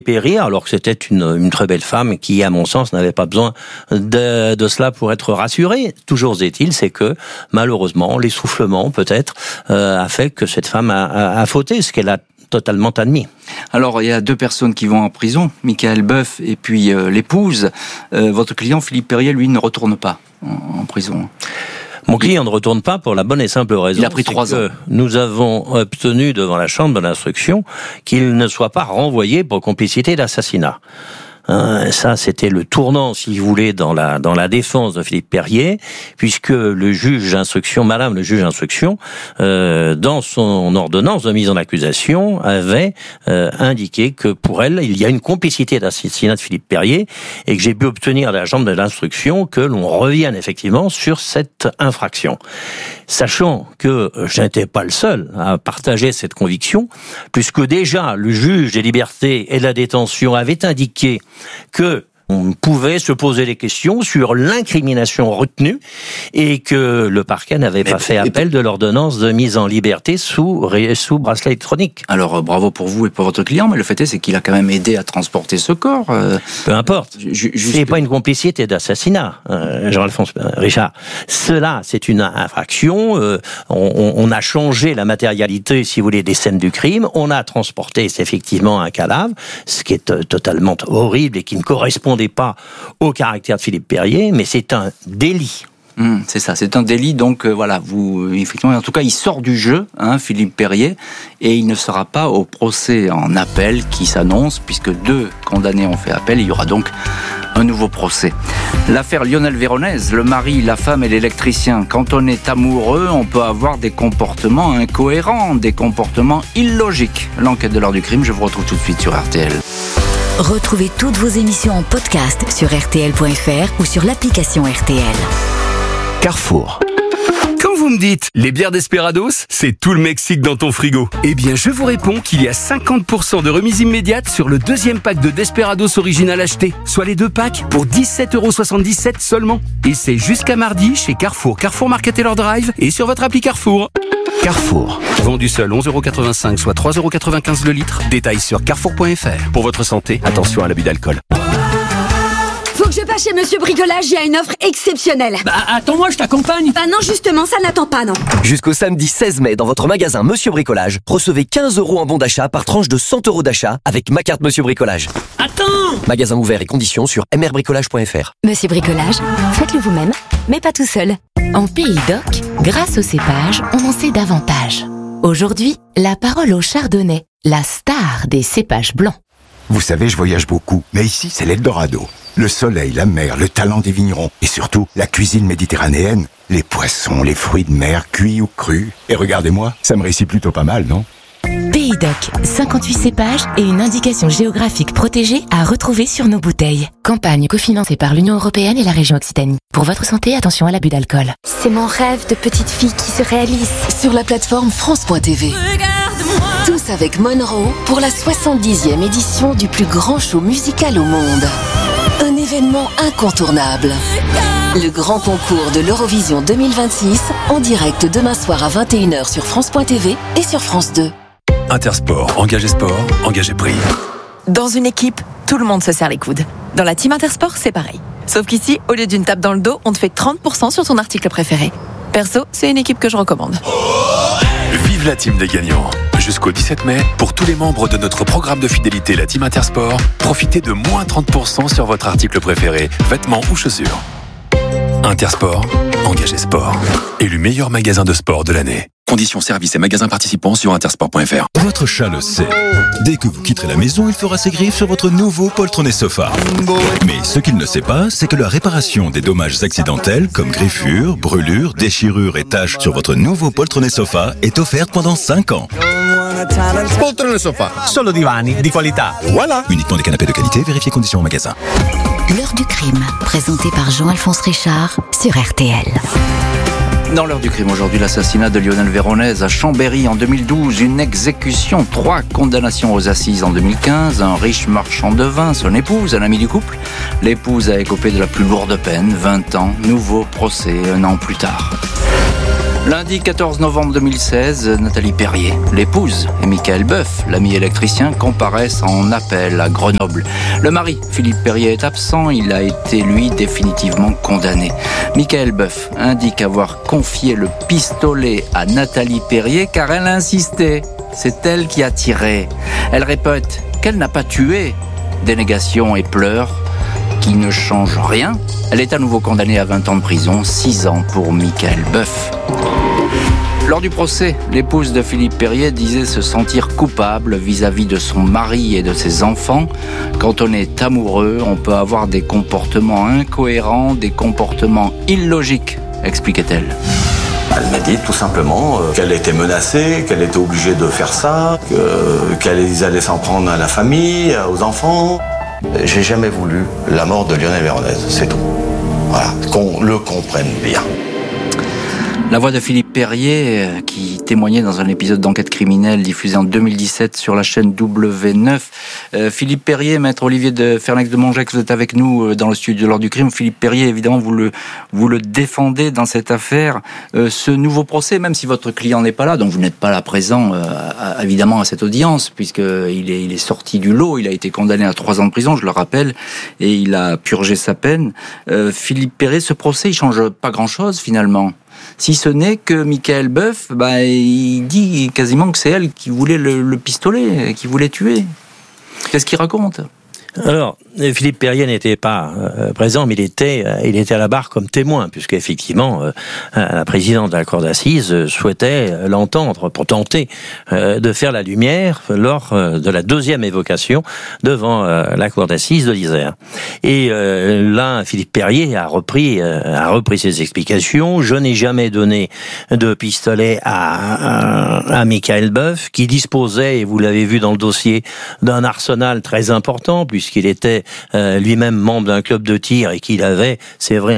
périr, alors que c'était une très belle femme qui, à mon sens, n'avait pas besoin de cela pour être rassurée. Toujours est-il, c'est que, malheureusement, l'essoufflement, peut-être, a fait que cette femme a fauté, ce qu'elle a totalement admis. Alors, il y a 2 personnes qui vont en prison, Michael Boeuf et puis l'épouse. Votre client, Philippe Perrier, lui, ne retourne pas en prison. Mon client ne retourne pas pour la bonne et simple raison. Il a pris 3 ans. Nous avons obtenu devant la chambre de l'instruction qu'il ne soit pas renvoyé pour complicité d'assassinat. Ça, c'était le tournant, si vous voulez, dans la défense de Philippe Perrier, puisque le juge d'instruction, Madame le juge d'instruction, dans son ordonnance de mise en accusation, avait indiqué que pour elle, il y a une complicité d'assassinat de Philippe Perrier, et que j'ai pu obtenir de la chambre de l'instruction que l'on revienne effectivement sur cette infraction. Sachant que je n'étais pas le seul à partager cette conviction, puisque déjà le juge des libertés et de la détention avait indiqué que on pouvait se poser des questions sur l'incrimination retenue et que le parquet n'avait pas fait appel de l'ordonnance de mise en liberté sous bracelet électronique. Alors, bravo pour vous et pour votre client, mais le fait est, c'est qu'il a quand même aidé à transporter ce corps. Peu importe. C'est pas une complicité d'assassinat, Jean-Alphonse Richard. Cela, c'est une infraction. On a changé la matérialité, si vous voulez, des scènes du crime. On a transporté, c'est effectivement un cadavre, ce qui est totalement horrible et qui ne correspondait pas au caractère de Philippe Perrier, mais c'est un délit. C'est ça, c'est un délit, donc voilà, effectivement, en tout cas, il sort du jeu, Philippe Perrier, et il ne sera pas au procès en appel qui s'annonce, puisque 2 condamnés ont fait appel, il y aura donc un nouveau procès. L'affaire Lionel Véronèse, le mari, la femme et l'électricien. Quand on est amoureux, on peut avoir des comportements incohérents, des comportements illogiques. L'enquête de l'heure du crime, je vous retrouve tout de suite sur RTL. Retrouvez toutes vos émissions en podcast sur rtl.fr ou sur l'application RTL. Carrefour. Quand vous me dites « les bières Desperados, c'est tout le Mexique dans ton frigo », eh bien je vous réponds qu'il y a 50% de remise immédiate sur le 2e pack de Desperados original acheté, soit les 2 packs pour 17,77€ seulement. Et c'est jusqu'à mardi chez Carrefour, Carrefour Market et leur drive et sur votre appli Carrefour. Carrefour. Vendu seul 11,85€, soit 3,95€ le litre. Détails sur carrefour.fr. Pour votre santé, attention à l'abus d'alcool. Faut que je passe chez Monsieur Bricolage, il y a une offre exceptionnelle. Bah attends-moi, je t'accompagne. Bah non, justement, ça n'attend pas, non. Jusqu'au samedi 16 mai, dans votre magasin Monsieur Bricolage, recevez 15€ en bon d'achat par tranche de 100€ d'achat avec ma carte Monsieur Bricolage. Attends! Magasin ouvert et conditions sur mrbricolage.fr. Monsieur Bricolage, faites-le vous-même, mais pas tout seul. En Pays d'Oc, grâce au cépage, on en sait davantage. Aujourd'hui, la parole au chardonnay, la star des cépages blancs. Vous savez, je voyage beaucoup, mais ici, c'est l'Eldorado. Le soleil, la mer, le talent des vignerons et surtout la cuisine méditerranéenne, les poissons, les fruits de mer, cuits ou crus. Et regardez-moi, ça me réussit plutôt pas mal, non ? Pays d'Oc, 58 cépages et une indication géographique protégée à retrouver sur nos bouteilles. Campagne cofinancée par l'Union européenne et la région Occitanie. Pour votre santé, attention à l'abus d'alcool. C'est mon rêve de petite fille qui se réalise. Sur la plateforme France.tv. Tous avec Monroe pour la 70e édition du plus grand show musical au monde. Un événement incontournable. Le grand concours de l'Eurovision 2026 en direct demain soir à 21h sur France.tv et sur France 2. Intersport, engagé sport, engagé prix. Dans une équipe, tout le monde se serre les coudes. Dans la team Intersport, c'est pareil. Sauf qu'ici, au lieu d'une tape dans le dos, on te fait 30% sur ton article préféré. Perso, c'est une équipe que je recommande. Vive la team des gagnants. Jusqu'au 17 mai, pour tous les membres de notre programme de fidélité, la team Intersport, profitez de moins 30% sur votre article préféré, vêtements ou chaussures. Intersport, engagé sport. Élu meilleur magasin de sport de l'année. Conditions, services et magasins participants sur intersport.fr. Votre chat le sait. Dès que vous quitterez la maison, il fera ses griffes sur votre nouveau poltronné sofa. Mais ce qu'il ne sait pas, c'est que la réparation des dommages accidentels comme griffures, brûlures, déchirures et taches sur votre nouveau poltronné sofa est offerte pendant 5 ans. Poltrone sofa, solo divani di qualità. Voilà. Uniquement des canapés de qualité, vérifiez conditions en magasin. L'heure du crime, présenté par Jean-Alphonse Richard sur RTL. Dans l'heure du crime aujourd'hui, l'assassinat de Lionel Véronèse à Chambéry en 2012, une exécution, 3 condamnations aux assises en 2015, un riche marchand de vin, son épouse, un ami du couple. L'épouse a écopé de la plus lourde peine, 20 ans, nouveau procès 1 an plus tard. Lundi 14 novembre 2016, Nathalie Perrier, l'épouse, et Michael Boeuf, l'ami électricien, comparaissent en appel à Grenoble. Le mari, Philippe Perrier, est absent. Il a été, lui, définitivement condamné. Michael Boeuf indique avoir confié le pistolet à Nathalie Perrier car elle insistait. C'est elle qui a tiré. Elle répète qu'elle n'a pas tué. Dénégation et pleurs qui ne changent rien. Elle est à nouveau condamnée à 20 ans de prison, 6 ans pour Michael Boeuf. Lors du procès, l'épouse de Philippe Perrier disait se sentir coupable vis-à-vis de son mari et de ses enfants. Quand on est amoureux, on peut avoir des comportements incohérents, des comportements illogiques, expliquait-elle. Elle m'a dit tout simplement qu'elle était menacée, qu'elle était obligée de faire ça, qu'elle allait s'en prendre à la famille, aux enfants. J'ai jamais voulu la mort de Lionel Véronèse, c'est tout. Voilà, qu'on le comprenne bien. La voix de Philippe Perrier, qui témoignait dans un épisode d'enquête criminelle diffusé en 2017 sur la chaîne W9. Philippe Perrier, maître Olivier de Fernex-de-Mongex, vous êtes avec nous dans le studio de l'heure du crime. Philippe Perrier, évidemment, vous le défendez dans cette affaire. Ce nouveau procès, même si votre client n'est pas là, donc vous n'êtes pas là présent, évidemment, à cette audience, puisqu'il est sorti du lot, il a été condamné à 3 ans de prison, je le rappelle, et il a purgé sa peine. Philippe Perrier, ce procès, il change pas grand-chose, finalement. Si ce n'est que Michael Boeuf, il dit quasiment que c'est elle qui voulait le pistolet, qui voulait tuer. Qu'est-ce qu'il raconte ? Alors, Philippe Perrier n'était pas présent, mais il était à la barre comme témoin, puisque effectivement, la présidente de la cour d'assises souhaitait l'entendre pour tenter de faire la lumière lors de la 2e évocation devant la cour d'assises de l'Isère. Et là, Philippe Perrier a repris ses explications. Je n'ai jamais donné de pistolet à Michael Boeuf, qui disposait, et vous l'avez vu dans le dossier, d'un arsenal très important, puisqu'il était lui-même membre d'un club de tir et qu'il avait, c'est vrai,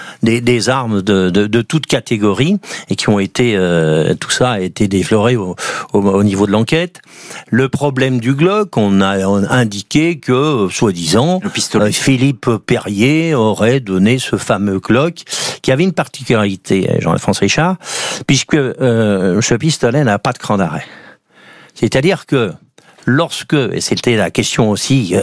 des armes de toute catégorie et qui ont été, tout ça a été défloré au niveau de l'enquête. Le problème du Glock, on a indiqué que, soi-disant, Philippe Perrier aurait donné ce fameux Glock qui avait une particularité, Jean-Alphonse Richard, puisque ce pistolet n'a pas de cran d'arrêt. C'est-à-dire que lorsque, et c'était la question aussi,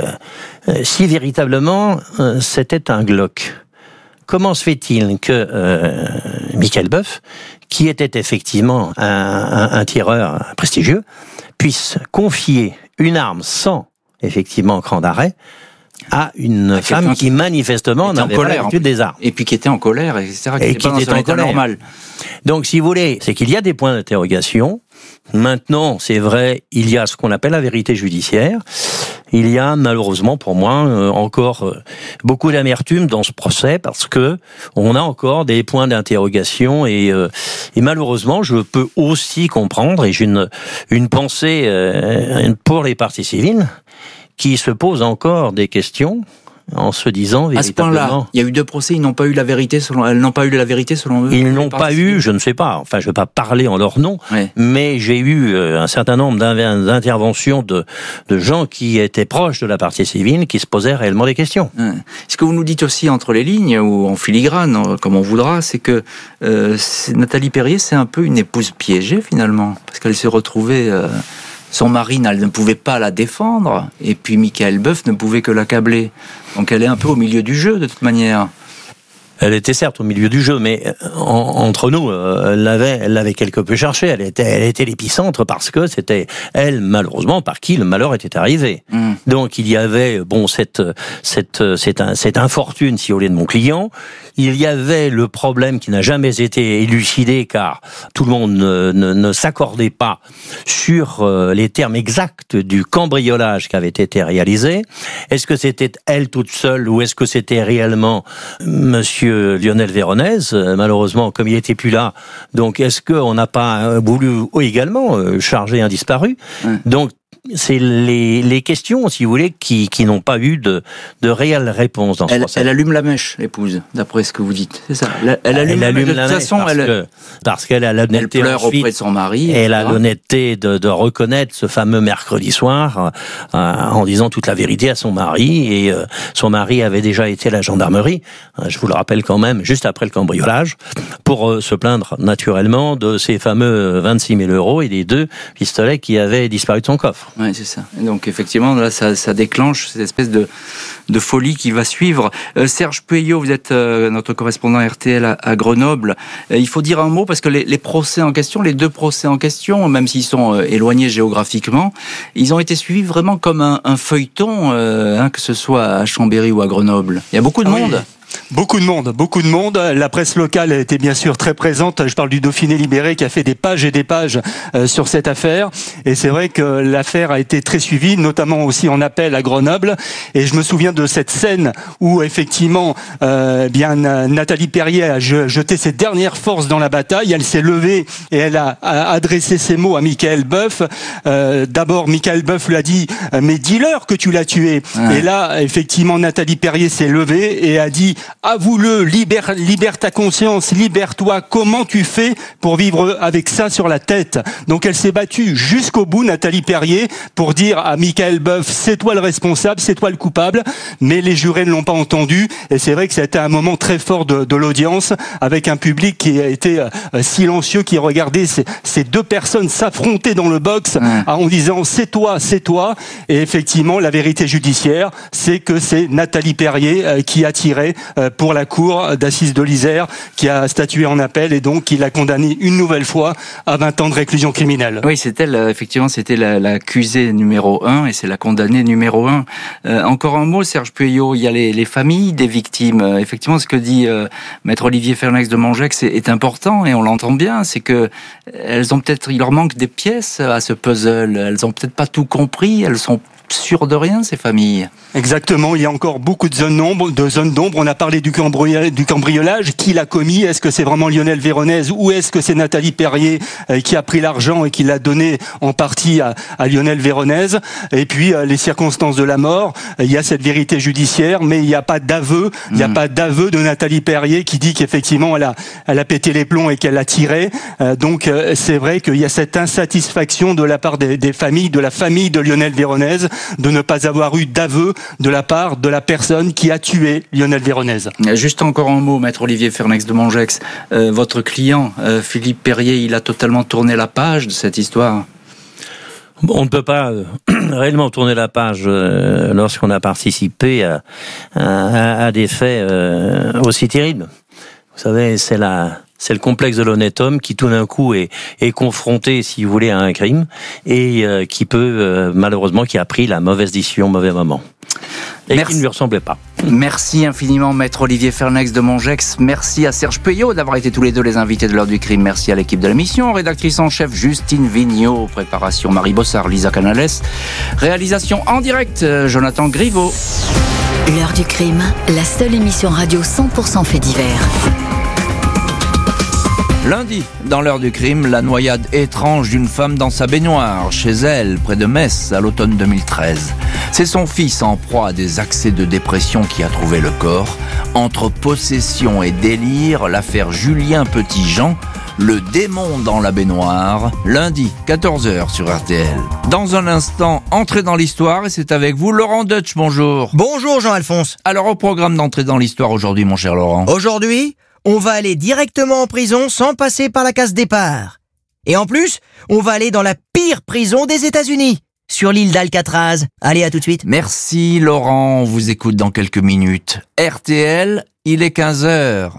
si véritablement c'était un Glock, comment se fait-il que Michael Boeuf, qui était effectivement un tireur prestigieux, puisse confier une arme sans effectivement cran d'arrêt à une femme qui manifestement n'avait pas l'habitude des armes. Et puis qui était en colère, etc. Et qui était en colère. Normal. Donc, si vous voulez, c'est qu'il y a des points d'interrogation. Maintenant, c'est vrai, il y a ce qu'on appelle la vérité judiciaire. Il y a malheureusement pour moi encore beaucoup d'amertume dans ce procès parce que on a encore des points d'interrogation et malheureusement je peux aussi comprendre et j'ai une pensée pour les parties civiles qui se posent encore des questions en se disant véritablement... À ce point-là, il y a eu 2 procès, elles n'ont pas eu la vérité selon eux. Ils n'ont pas eu, je ne sais pas, enfin je ne vais pas parler en leur nom, mais j'ai eu un certain nombre d'interventions de gens qui étaient proches de la partie civile, qui se posaient réellement des questions. Ce que vous nous dites aussi entre les lignes, ou en filigrane, comme on voudra, c'est que Nathalie Perrier, c'est un peu une épouse piégée finalement, parce qu'elle s'est retrouvée... Son mari ne pouvait pas la défendre, et puis Michael Boeuf ne pouvait que l'accabler. Donc elle est un peu au milieu du jeu, de toute manière. Elle était certes au milieu du jeu, mais entre nous, elle l'avait quelque peu cherché. Elle était l'épicentre parce que c'était elle, malheureusement, par qui le malheur était arrivé. Donc il y avait cette infortune, si vous voulez, de mon client. Il y avait le problème qui n'a jamais été élucidé car tout le monde ne s'accordait pas sur les termes exacts du cambriolage qui avait été réalisé. Est-ce que c'était elle toute seule ou est-ce que c'était réellement Monsieur Lionel Véronèse, malheureusement, comme il n'était plus là, donc est-ce qu'on n'a pas voulu également charger un disparu ? Donc les questions, si vous voulez, qui n'ont pas eu de réelle réponse dans ce procès. Elle allume la mèche, l'épouse, d'après ce que vous dites. C'est ça. Elle allume la mèche, parce qu'elle a l'honnêteté. Elle pleure auprès de son mari. Elle a l'honnêteté de reconnaître ce fameux mercredi soir en disant toute la vérité à son mari. Et son mari avait déjà été à la gendarmerie, je vous le rappelle quand même, juste après le cambriolage, pour se plaindre naturellement de ces fameux 26 000 € et des 2 pistolets qui avaient disparu de son coffre. Oui, c'est ça. Et donc effectivement, là, ça déclenche cette espèce de folie qui va suivre. Serge Pueyo, vous êtes notre correspondant RTL à Grenoble. Il faut dire un mot parce que les procès en question, les 2 procès en question, même s'ils sont éloignés géographiquement, ils ont été suivis vraiment comme un feuilleton, que ce soit à Chambéry ou à Grenoble. Il y a beaucoup de monde. Oui. Beaucoup de monde. La presse locale était bien sûr très présente. Je parle du Dauphiné Libéré qui a fait des pages et des pages sur cette affaire. Et c'est vrai que l'affaire a été très suivie, notamment aussi en appel à Grenoble. Et je me souviens de cette scène où effectivement, Nathalie Perrier a jeté ses dernières forces dans la bataille. Elle s'est levée et elle a adressé ces mots à Michael Boeuf. D'abord, Michael Boeuf lui a dit « Mais dis-leur que tu l'as tué ». Et là, effectivement, Nathalie Perrier s'est levée et a dit « Avoue-le, libère ta conscience, libère-toi. Comment tu fais pour vivre avec ça sur la tête ?» Donc elle s'est battue jusqu'au bout, Nathalie Perrier, pour dire à Michael Boeuf, c'est toi le responsable, c'est toi le coupable. Mais les jurés ne l'ont pas entendu. Et c'est vrai que ça a été un moment très fort de l'audience, avec un public qui a été silencieux, qui regardait ces 2 personnes s'affronter dans le box en disant c'est toi. Et effectivement, la vérité judiciaire, c'est que c'est Nathalie Perrier qui a tiré pour la cour d'assises de l'Isère, qui a statué en appel et donc qui l'a condamné une nouvelle fois à 20 ans de réclusion criminelle. Oui, c'était l'accusée numéro 1 et c'est la condamnée numéro 1. Encore un mot, Serge Pueyo, il y a les familles des victimes. Effectivement, ce que dit Maître Olivier Fernex de Montgex est important et on l'entend bien, c'est que il leur manque des pièces à ce puzzle. Elles ont peut-être pas tout compris, elles sont sûres de rien, ces familles. Exactement, il y a encore beaucoup de zones d'ombre. On a parlé du cambriolage. Qui l'a commis? Est-ce que c'est vraiment Lionel Véronèse ou est-ce que c'est Nathalie Perrier qui a pris l'argent et qui l'a donné en partie à Lionel Véronèse? Et puis les circonstances de la mort, il y a cette vérité judiciaire, mais il n'y a pas d'aveu. Il n'y a pas d'aveu de Nathalie Perrier qui dit qu'effectivement elle a pété les plombs et qu'elle a tiré. Donc c'est vrai qu'il y a cette insatisfaction de la part des familles, de la famille de Lionel Véronèse, de ne pas avoir eu d'aveu de la part de la personne qui a tué Lionel Véronèse. Juste encore un mot, Maître Olivier Fernex de Montgex. Votre client, Philippe Perrier, il a totalement tourné la page de cette histoire. On ne peut pas réellement tourner la page lorsqu'on a participé à des faits aussi terribles. Vous savez, c'est le complexe de l'honnête homme qui tout d'un coup est confronté, si vous voulez, à un crime et qui peut malheureusement qui a pris la mauvaise décision au mauvais moment et qui ne lui ressemblait pas. Merci infiniment, Maître Olivier Fernex de Montgex. Merci à Serge Pueyo d'avoir été tous les 2 les invités de l'heure du crime. Merci à l'équipe de la mission, rédactrice en chef Justine Vignot, préparation Marie Bossard, Lisa Canales, réalisation en direct Jonathan Griveaux. L'heure du crime, la seule émission radio 100% fait divers. Lundi, dans l'heure du crime, la noyade étrange d'une femme dans sa baignoire, chez elle, près de Metz, à l'automne 2013. C'est son fils en proie à des accès de dépression qui a trouvé le corps. Entre possession et délire, l'affaire Julien Petit-Jean, le démon dans la baignoire, lundi, 14h sur RTL. Dans un instant, entrée dans l'histoire, et c'est avec vous, Laurent Deutsch, bonjour. Bonjour Jean-Alphonse. Alors, au programme d'entrée dans l'histoire aujourd'hui, mon cher Laurent. Aujourd'hui, on va aller directement en prison sans passer par la case départ. Et en plus, on va aller dans la pire prison des États-Unis, sur l'île d'Alcatraz. Allez, à tout de suite. Merci Laurent, on vous écoute dans quelques minutes. RTL, il est 15h.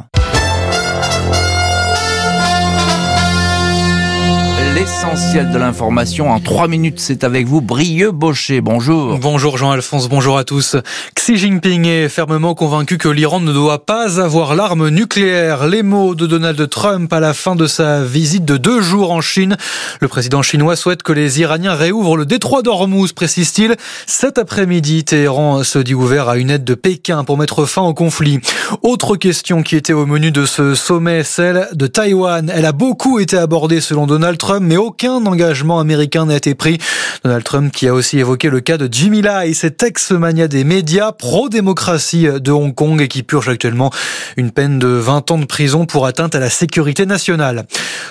L'essentiel de l'information en 3 minutes, c'est avec vous, Brieux Baucher. Bonjour. Bonjour Jean-Alphonse, bonjour à tous. Xi Jinping est fermement convaincu que l'Iran ne doit pas avoir l'arme nucléaire. Les mots de Donald Trump à la fin de sa visite de 2 jours en Chine. Le président chinois souhaite que les Iraniens réouvrent le détroit d'Ormuz, précise-t-il. Cet après-midi, Téhéran se dit ouvert à une aide de Pékin pour mettre fin au conflit. Autre question qui était au menu de ce sommet, celle de Taïwan. Elle a beaucoup été abordée selon Donald Trump, mais aucun engagement américain n'a été pris. Donald Trump qui a aussi évoqué le cas de Jimmy Lai, cet ex-mania des médias pro-démocratie de Hong Kong et qui purge actuellement une peine de 20 ans de prison pour atteinte à la sécurité nationale.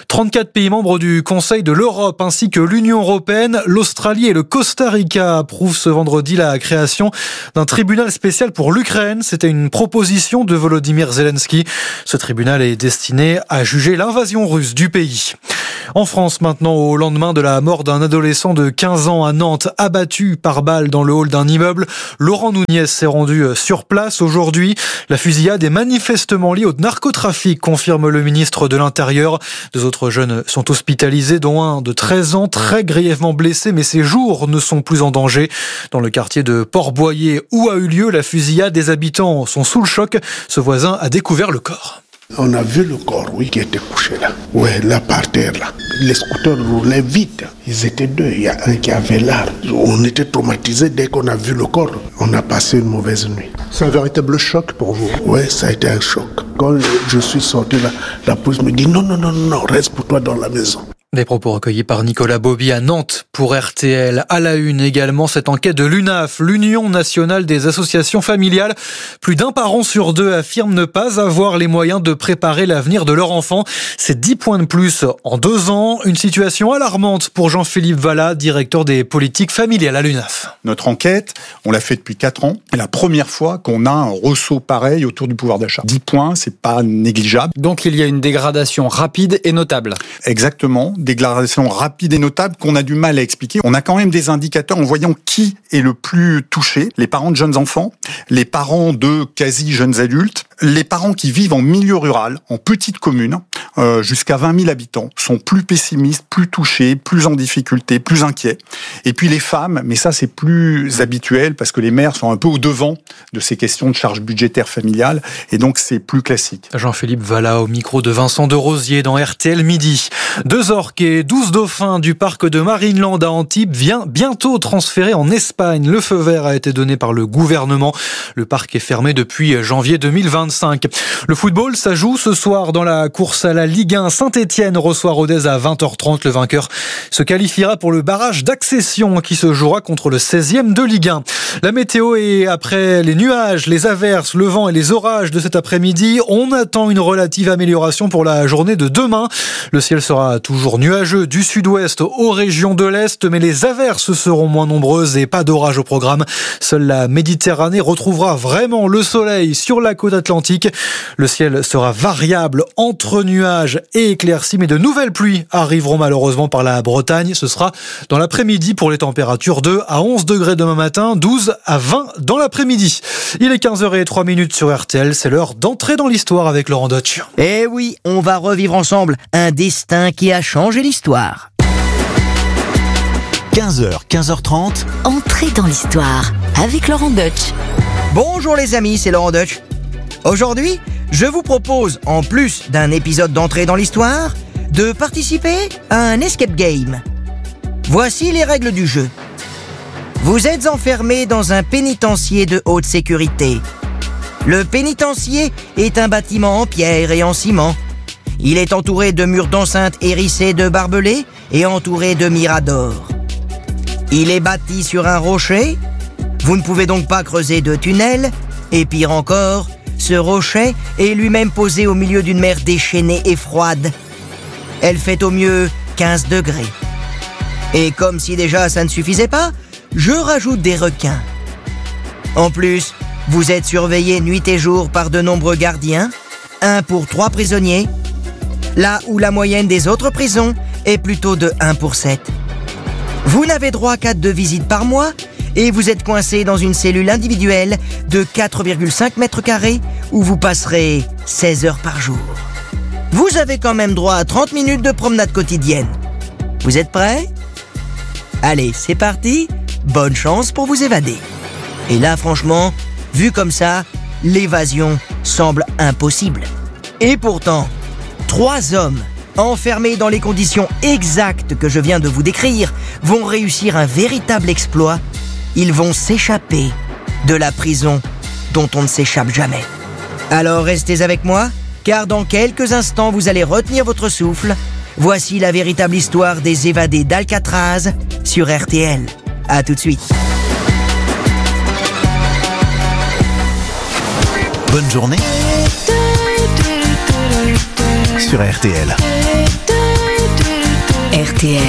34 pays membres du Conseil de l'Europe ainsi que l'Union européenne, l'Australie et le Costa Rica approuvent ce vendredi la création d'un tribunal spécial pour l'Ukraine. C'était une proposition de Volodymyr Zelensky. Ce tribunal est destiné à juger l'invasion russe du pays. En France maintenant, au lendemain de la mort d'un adolescent de 15 ans à Nantes, abattu par balle dans le hall d'un immeuble, Laurent Nunez s'est rendu sur place aujourd'hui. La fusillade est manifestement liée au narcotrafic, confirme le ministre de l'Intérieur. 2 autres jeunes sont hospitalisés, dont un de 13 ans, très grièvement blessé, mais ses jours ne sont plus en danger. Dans le quartier de Port-Boyer où a eu lieu la fusillade, des habitants sont sous le choc. Ce voisin a découvert le corps. On a vu le corps, oui, qui était couché là. Ouais, là par terre, là. Les scooters roulaient vite. Ils étaient 2. Il y a un qui avait l'arme. On était traumatisés dès qu'on a vu le corps. On a passé une mauvaise nuit. C'est un véritable choc pour vous. Ouais, ça a été un choc. Quand je suis sorti là, la police me dit non, reste pour toi dans la maison. Des propos recueillis par Nicolas Bobby à Nantes pour RTL. À la une également, cette enquête de l'UNAF, l'Union nationale des associations familiales. Plus d'un parent sur 2 affirme ne pas avoir les moyens de préparer l'avenir de leur enfant. C'est 10 points de plus en 2 ans. Une situation alarmante pour Jean-Philippe Vallat, directeur des politiques familiales à l'UNAF. Notre enquête, on l'a fait depuis 4 ans. C'est la première fois qu'on a un ressaut pareil autour du pouvoir d'achat. 10 points, c'est pas négligeable. Donc il y a une dégradation rapide et notable. Exactement. Dégradation rapide et notable qu'on a du mal à expliquer. On a quand même des indicateurs en voyant qui est le plus touché. Les parents de jeunes enfants, les parents de quasi jeunes adultes, les parents qui vivent en milieu rural, en petite commune, jusqu'à 20 000 habitants, sont plus pessimistes, plus touchés, plus en difficulté, plus inquiets. Et puis les femmes, mais ça c'est plus habituel parce que les mères sont un peu au devant de ces questions de charges budgétaires familiales et donc c'est plus classique. Jean-Philippe Vallat au micro de Vincent de Rosier dans RTL Midi. 2 orques et 12 dauphins du parc de Marineland à Antibes vient bientôt transférer en Espagne. Le feu vert a été donné par le gouvernement. Le parc est fermé depuis janvier 2025. Le football, ça joue ce soir dans la course à la Ligue 1. Saint-Etienne reçoit Rodez à 20h30. Le vainqueur se qualifiera pour le barrage d'accession qui se jouera contre le 16e de Ligue 1. La météo est après les nuages, les averses, le vent et les orages de cet après-midi. On attend une relative amélioration pour la journée de demain. Le ciel sera toujours nuageux du sud-ouest aux régions de l'est, mais les averses seront moins nombreuses et pas d'orage au programme. Seule la Méditerranée retrouvera vraiment le soleil sur la côte atlantique. Le ciel sera variable entre nuages et éclaircies, mais de nouvelles pluies arriveront malheureusement par la Bretagne. Ce sera dans l'après-midi pour les températures 2 à 11 degrés demain matin, 12 à 20 dans l'après-midi. Il est 15h03 sur RTL, c'est l'heure d'entrer dans l'histoire avec Laurent Deutsch. Eh oui, on va revivre ensemble un destin qui a changé l'histoire. 15h, 15h30. Entrez dans l'histoire avec Laurent Deutsch. Bonjour les amis, c'est Laurent Deutsch. Aujourd'hui, je vous propose, en plus d'un épisode d'entrée dans l'histoire, de participer à un escape game. Voici les règles du jeu. Vous êtes enfermé dans un pénitencier de haute sécurité. Le pénitencier est un bâtiment en pierre et en ciment. Il est entouré de murs d'enceinte hérissés de barbelés et entouré de miradors. Il est bâti sur un rocher. Vous ne pouvez donc pas creuser de tunnel. Et pire encore, ce rocher est lui-même posé au milieu d'une mer déchaînée et froide. Elle fait au mieux 15 degrés. Et comme si déjà ça ne suffisait pas, je rajoute des requins. En plus, vous êtes surveillé nuit et jour par de nombreux gardiens, 1 pour 3 prisonniers, là où la moyenne des autres prisons est plutôt de 1 pour 7. Vous n'avez droit qu'à 2 visites par mois et vous êtes coincé dans une cellule individuelle de 4,5 mètres carrés où vous passerez 16 heures par jour. Vous avez quand même droit à 30 minutes de promenade quotidienne. Vous êtes prêts ? Allez, c'est parti, bonne chance pour vous évader. Et là, franchement, vu comme ça, l'évasion semble impossible. Et pourtant, 3 hommes, enfermés dans les conditions exactes que je viens de vous décrire, vont réussir un véritable exploit. Ils vont s'échapper de la prison dont on ne s'échappe jamais. Alors restez avec moi, car dans quelques instants, vous allez retenir votre souffle voici la véritable histoire des évadés d'Alcatraz sur RTL. À tout de suite. Bonne journée sur RTL. RTL,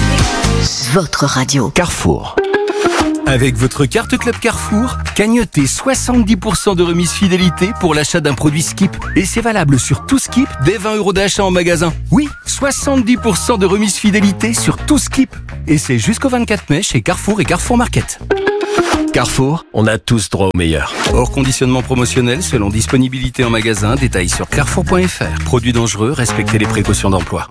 votre radio. Carrefour. Avec votre carte Club Carrefour, cagnotez 70% de remise fidélité pour l'achat d'un produit Skip. Et c'est valable sur tout Skip dès 20 € d'achat en magasin. Oui, 70% de remise fidélité sur tout Skip. Et c'est jusqu'au 24 mai chez Carrefour et Carrefour Market. Carrefour, on a tous droit au meilleur. Hors conditionnement promotionnel selon disponibilité en magasin, détails sur carrefour.fr. Produits dangereux, respectez les précautions d'emploi.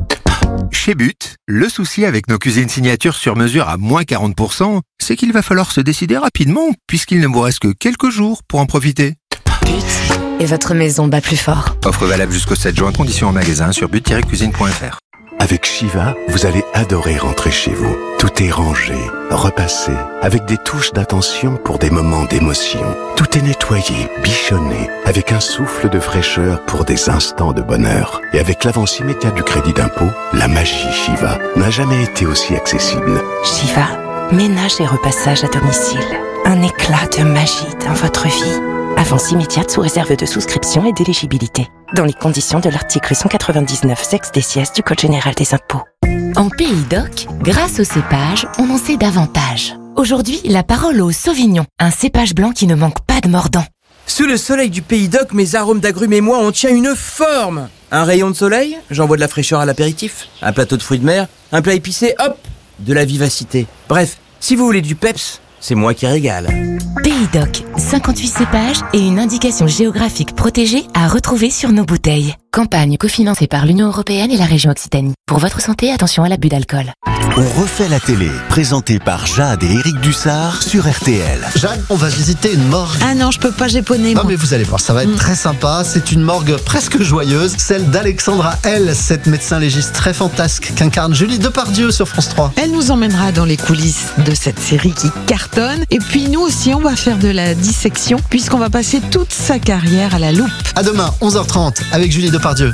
Chez But, le souci avec nos cuisines signatures sur mesure à moins 40%, c'est qu'il va falloir se décider rapidement, puisqu'il ne vous reste que quelques jours pour en profiter. But, et votre maison bat plus fort. Offre valable jusqu'au 7 juin, conditions en magasin sur but-cuisine.fr. Avec Shiva, vous allez adorer rentrer chez vous. Tout est rangé, repassé, avec des touches d'attention pour des moments d'émotion. Tout est nettoyé, bichonné, avec un souffle de fraîcheur pour des instants de bonheur. Et avec l'avance immédiate du crédit d'impôt, la magie Shiva n'a jamais été aussi accessible. Shiva, ménage et repassage à domicile. Un éclat de magie dans votre vie. Avance immédiate sous réserve de souscription et d'éligibilité. Dans les conditions de l'article 199 sex des sièges du Code général des impôts. En Pays d'Oc, grâce au cépage, on en sait davantage. Aujourd'hui, la parole au Sauvignon, un cépage blanc qui ne manque pas de mordant. Sous le soleil du Pays d'Oc, mes arômes d'agrumes et moi, on tient une forme. Un rayon de soleil, j'envoie de la fraîcheur à l'apéritif. Un plateau de fruits de mer, un plat épicé, hop, de la vivacité. Bref, si vous voulez du peps, c'est moi qui régale. Pays d'Oc, 58 cépages et une indication géographique protégée à retrouver sur nos bouteilles. Campagne cofinancée par l'Union européenne et la région Occitanie. Pour votre santé, attention à l'abus d'alcool. On refait la télé, présenté par Jade et Éric Dussard sur RTL. Jade, on va visiter une morgue. Ah non, je peux pas, j'ai poney. Non mais vous allez voir, ça va être très sympa. C'est une morgue presque joyeuse, celle d'Alexandra L, cette médecin légiste très fantasque qu'incarne Julie Depardieu sur France 3. Elle nous emmènera dans les coulisses de cette série qui cartonne. Et puis nous aussi, on va faire de la dissection puisqu'on va passer toute sa carrière à la loupe. À demain, 11h30, avec Julie Depardieu.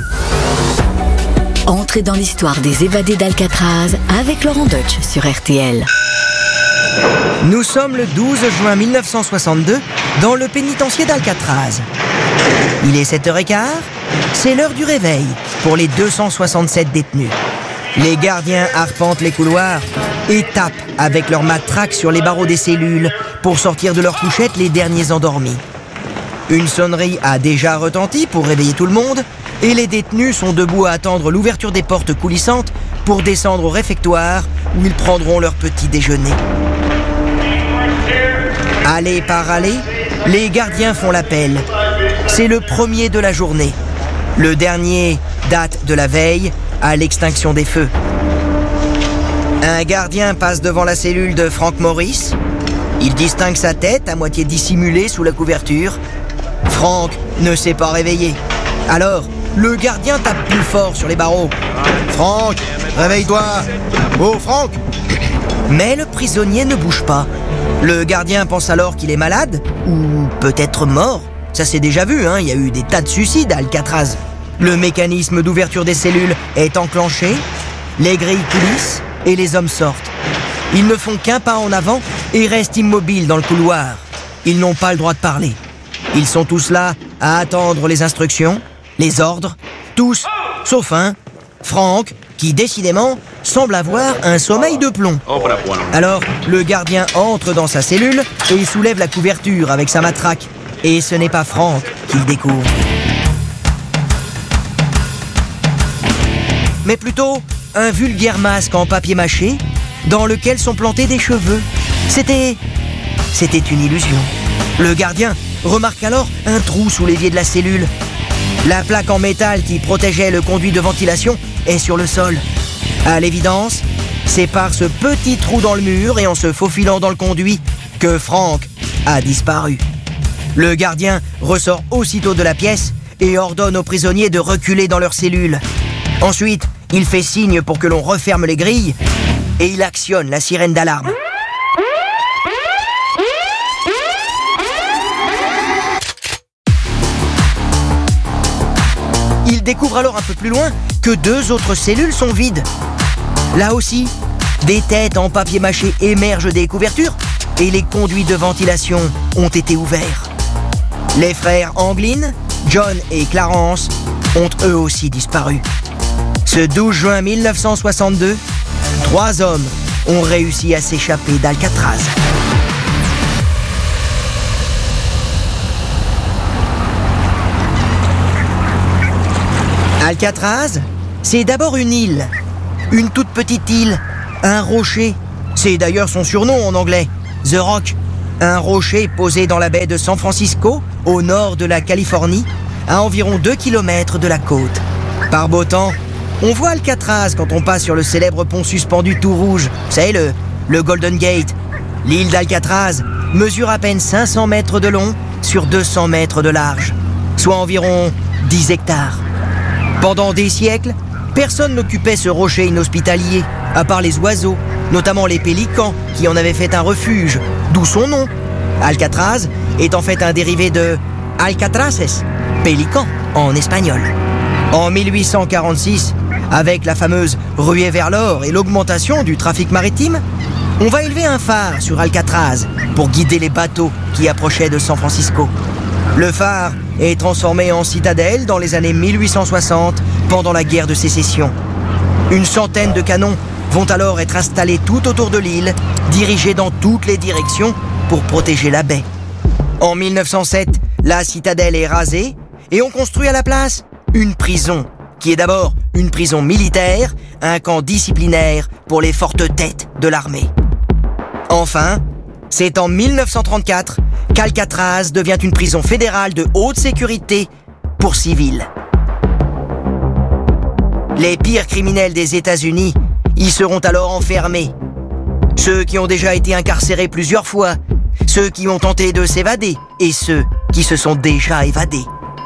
Entrez dans l'histoire des évadés d'Alcatraz avec Laurent Deutsch sur RTL. Nous sommes le 12 juin 1962 dans le pénitencier d'Alcatraz. Il est 7h15, c'est l'heure du réveil pour les 267 détenus. Les gardiens arpentent les couloirs et tapent avec leurs matraques sur les barreaux des cellules pour sortir de leur couchette les derniers endormis. Une sonnerie a déjà retenti pour réveiller tout le monde et les détenus sont debout à attendre l'ouverture des portes coulissantes pour descendre au réfectoire où ils prendront leur petit déjeuner. Allée par allée, les gardiens font l'appel. C'est le premier de la journée. Le dernier date de la veille à l'extinction des feux. Un gardien passe devant la cellule de Frank Morris. Il distingue sa tête à moitié dissimulée sous la couverture. Frank ne s'est pas réveillé. Alors, le gardien tape plus fort sur les barreaux. « Frank, réveille-toi ! Oh, Frank !» Mais le prisonnier ne bouge pas. Le gardien pense alors qu'il est malade, ou peut-être mort. Ça s'est déjà vu, hein, il y a eu des tas de suicides à Alcatraz. Le mécanisme d'ouverture des cellules est enclenché, les grilles coulissent et les hommes sortent. Ils ne font qu'un pas en avant et restent immobiles dans le couloir. Ils n'ont pas le droit de parler. Ils sont tous là à attendre les instructions, les ordres, tous, sauf un, Frank, qui décidément semble avoir un sommeil de plomb. Alors, le gardien entre dans sa cellule et soulève la couverture avec sa matraque. Et ce n'est pas Frank qu'il découvre. Mais plutôt un vulgaire masque en papier mâché dans lequel sont plantés des cheveux. C'était une illusion. Le gardien remarque alors un trou sous l'évier de la cellule. La plaque en métal qui protégeait le conduit de ventilation est sur le sol. À l'évidence, c'est par ce petit trou dans le mur et en se faufilant dans le conduit que Frank a disparu. Le gardien ressort aussitôt de la pièce et ordonne aux prisonniers de reculer dans leur cellule. Ensuite, il fait signe pour que l'on referme les grilles et il actionne la sirène d'alarme. Il découvrent alors un peu plus loin que 2 autres cellules sont vides. Là aussi, des têtes en papier mâché émergent des couvertures et les conduits de ventilation ont été ouverts. Les frères Anglin, John et Clarence ont eux aussi disparu. Ce 12 juin 1962, 3 hommes ont réussi à s'échapper d'Alcatraz. Alcatraz, c'est d'abord une île. Une toute petite île, un rocher. C'est d'ailleurs son surnom en anglais, The Rock. Un rocher posé dans la baie de San Francisco, au nord de la Californie, à environ 2 km de la côte. Par beau temps, on voit Alcatraz quand on passe sur le célèbre pont suspendu tout rouge. Vous savez, le Golden Gate. L'île d'Alcatraz mesure à peine 500 mètres de long sur 200 mètres de large, soit environ 10 hectares. Pendant des siècles, personne n'occupait ce rocher inhospitalier, à part les oiseaux, notamment les pélicans, qui en avaient fait un refuge, d'où son nom. Alcatraz est en fait un dérivé de Alcatraces, pélican en espagnol. En 1846, avec la fameuse ruée vers l'or et l'augmentation du trafic maritime, on va élever un phare sur Alcatraz pour guider les bateaux qui approchaient de San Francisco. Le phare est transformé en citadelle dans les années 1860 pendant la guerre de sécession. Une centaine de canons vont alors être installés tout autour de l'île, dirigés dans toutes les directions pour protéger la baie. En 1907, la citadelle est rasée et on construit à la place une prison, qui est d'abord une prison militaire, un camp disciplinaire pour les fortes têtes de l'armée. Enfin, c'est en 1934 qu'Alcatraz devient une prison fédérale de haute sécurité pour civils. Les pires criminels des États-Unis y seront alors enfermés. Ceux qui ont déjà été incarcérés plusieurs fois, ceux qui ont tenté de s'évader et ceux qui se sont déjà évadés.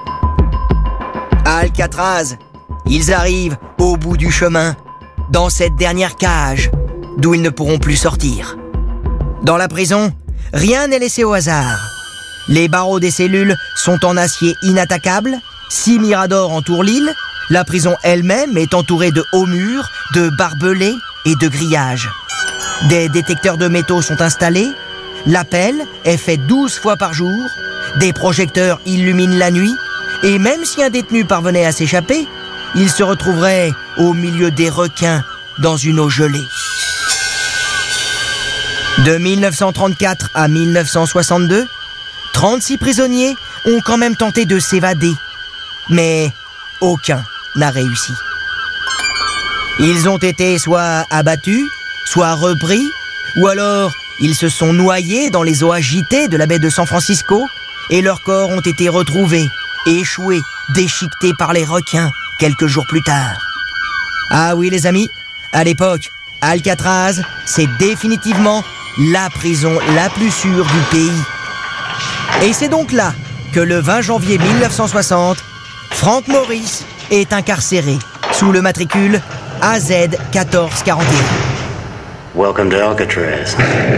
À Alcatraz, ils arrivent au bout du chemin, dans cette dernière cage, d'où ils ne pourront plus sortir. Dans la prison, rien n'est laissé au hasard. Les barreaux des cellules sont en acier inattaquable, 6 miradors entourent l'île, la prison elle-même est entourée de hauts murs, de barbelés et de grillages. Des détecteurs de métaux sont installés, l'appel est fait 12 fois par jour, des projecteurs illuminent la nuit, et même si un détenu parvenait à s'échapper, il se retrouverait au milieu des requins dans une eau gelée. De 1934 à 1962, 36 prisonniers ont quand même tenté de s'évader, mais aucun n'a réussi. Ils ont été soit abattus, soit repris, ou alors ils se sont noyés dans les eaux agitées de la baie de San Francisco et leurs corps ont été retrouvés, échoués, déchiquetés par les requins quelques jours plus tard. Ah oui les amis, à l'époque, Alcatraz, c'est définitivement la prison la plus sûre du pays. Et c'est donc là que le 20 janvier 1960, Frank Morris est incarcéré sous le matricule AZ 1441. Welcome to Alcatraz.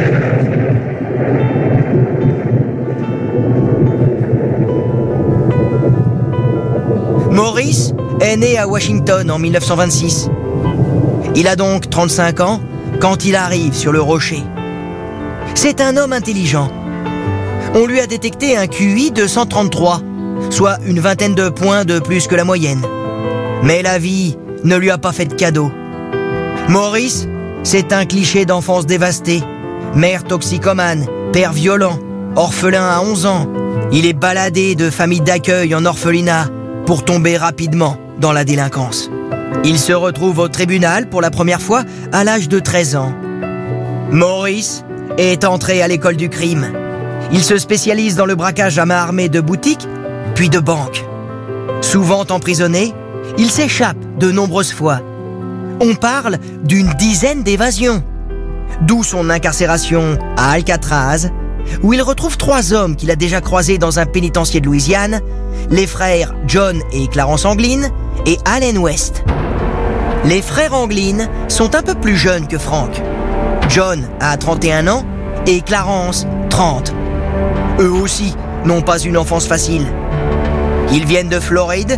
Morris est né à Washington en 1926. Il a donc 35 ans quand il arrive sur le rocher. C'est un homme intelligent. On lui a détecté un QI de 133, soit une vingtaine de points de plus que la moyenne. Mais la vie ne lui a pas fait de cadeau. Morris, c'est un cliché d'enfance dévastée. Mère toxicomane, père violent, orphelin à 11 ans. Il est baladé de famille d'accueil en orphelinat pour tomber rapidement dans la délinquance. Il se retrouve au tribunal pour la première fois à l'âge de 13 ans. Morris est entré à l'école du crime. Il se spécialise dans le braquage à main armée de boutiques, puis de banques. Souvent emprisonné, il s'échappe de nombreuses fois. On parle d'une dizaine d'évasions. D'où son incarcération à Alcatraz, où il retrouve 3 hommes qu'il a déjà croisés dans un pénitencier de Louisiane, les frères John et Clarence Anglin et Allen West. Les frères Anglin sont un peu plus jeunes que Frank. John a 31 ans et Clarence 30. Eux aussi n'ont pas une enfance facile. Ils viennent de Floride,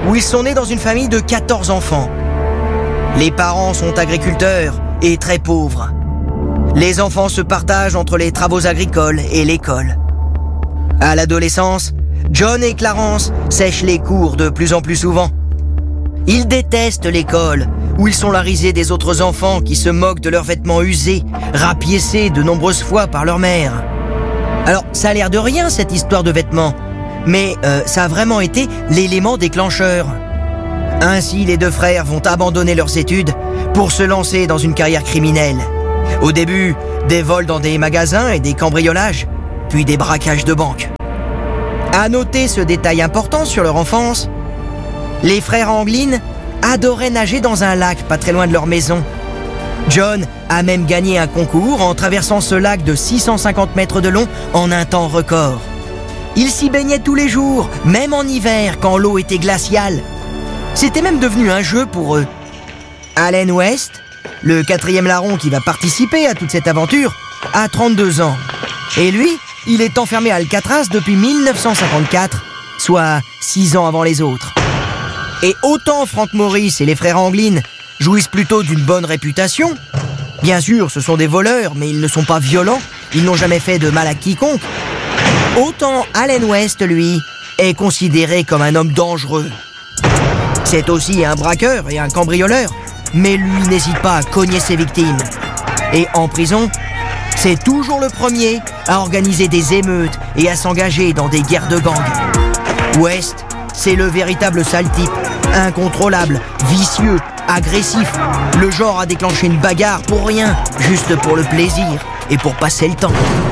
où ils sont nés dans une famille de 14 enfants. Les parents sont agriculteurs et très pauvres. Les enfants se partagent entre les travaux agricoles et l'école. À l'adolescence, John et Clarence sèchent les cours de plus en plus souvent. Ils détestent l'école, où ils sont la risée des autres enfants qui se moquent de leurs vêtements usés, rapiécés de nombreuses fois par leur mère. Alors, ça a l'air de rien cette histoire de vêtements, mais ça a vraiment été l'élément déclencheur. Ainsi, les deux frères vont abandonner leurs études pour se lancer dans une carrière criminelle. Au début, des vols dans des magasins et des cambriolages, puis des braquages de banques. À noter ce détail important sur leur enfance, les frères Anglin adoraient nager dans un lac pas très loin de leur maison. John a même gagné un concours en traversant ce lac de 650 mètres de long en un temps record. Ils s'y baignaient tous les jours, même en hiver quand l'eau était glaciale. C'était même devenu un jeu pour eux. Allen West, le 4e larron qui va participer à toute cette aventure, a 32 ans. Et lui, il est enfermé à Alcatraz depuis 1954, soit 6 ans avant les autres. Et autant Frank Morris et les frères Anglin jouissent plutôt d'une bonne réputation. Bien sûr, ce sont des voleurs, mais ils ne sont pas violents, ils n'ont jamais fait de mal à quiconque. Autant Allen West, lui, est considéré comme un homme dangereux. C'est aussi un braqueur et un cambrioleur, mais lui n'hésite pas à cogner ses victimes. Et en prison, c'est toujours le premier à organiser des émeutes et à s'engager dans des guerres de gangs. West, c'est le véritable sale type, incontrôlable, vicieux, agressif, le genre à déclencher une bagarre pour rien, juste pour le plaisir et pour passer le temps.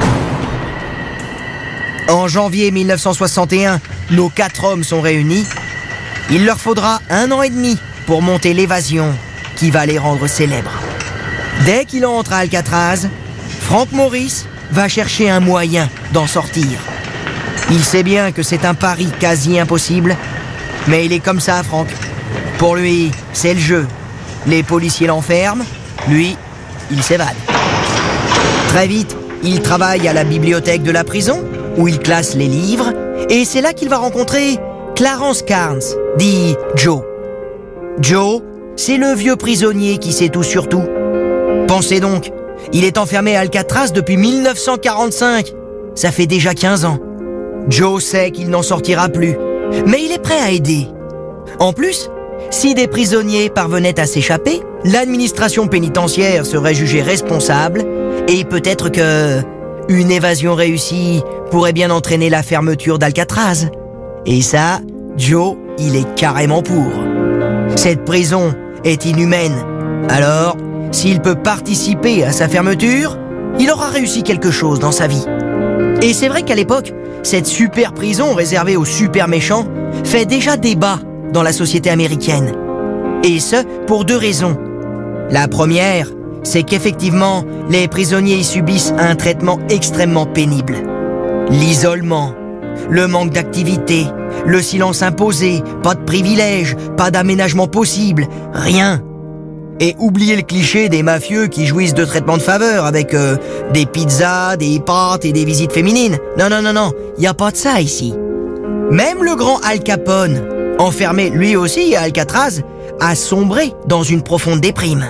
En janvier 1961, nos 4 hommes sont réunis. Il leur faudra 1 an et demi pour monter l'évasion qui va les rendre célèbres. Dès qu'il entre à Alcatraz, Frank Morris va chercher un moyen d'en sortir. Il sait bien que c'est un pari quasi impossible, mais il est comme ça, Frank. Pour lui, c'est le jeu. Les policiers l'enferment, lui, il s'évade. Très vite, il travaille à la bibliothèque de la prison, où il classe les livres, et c'est là qu'il va rencontrer Clarence Carnes, dit Joe. Joe, c'est le vieux prisonnier qui sait tout sur tout. Pensez donc, il est enfermé à Alcatraz depuis 1945. Ça fait déjà 15 ans. Joe sait qu'il n'en sortira plus, mais il est prêt à aider. En plus, si des prisonniers parvenaient à s'échapper, l'administration pénitentiaire serait jugée responsable et peut-être que une évasion réussie pourrait bien entraîner la fermeture d'Alcatraz. Et ça, Joe, il est carrément pour. Cette prison est inhumaine. Alors, s'il peut participer à sa fermeture, il aura réussi quelque chose dans sa vie. Et c'est vrai qu'à l'époque, cette super prison réservée aux super méchants fait déjà débat dans la société américaine. Et ce, pour 2 raisons. La première, c'est qu'effectivement, les prisonniers y subissent un traitement extrêmement pénible. L'isolement, le manque d'activité, le silence imposé, pas de privilèges, pas d'aménagement possible, rien. Et oubliez le cliché des mafieux qui jouissent de traitements de faveur avec des pizzas, des pâtes et des visites féminines. Non, y a pas de ça ici. Même le grand Al Capone, enfermé lui aussi à Alcatraz, a sombré dans une profonde déprime.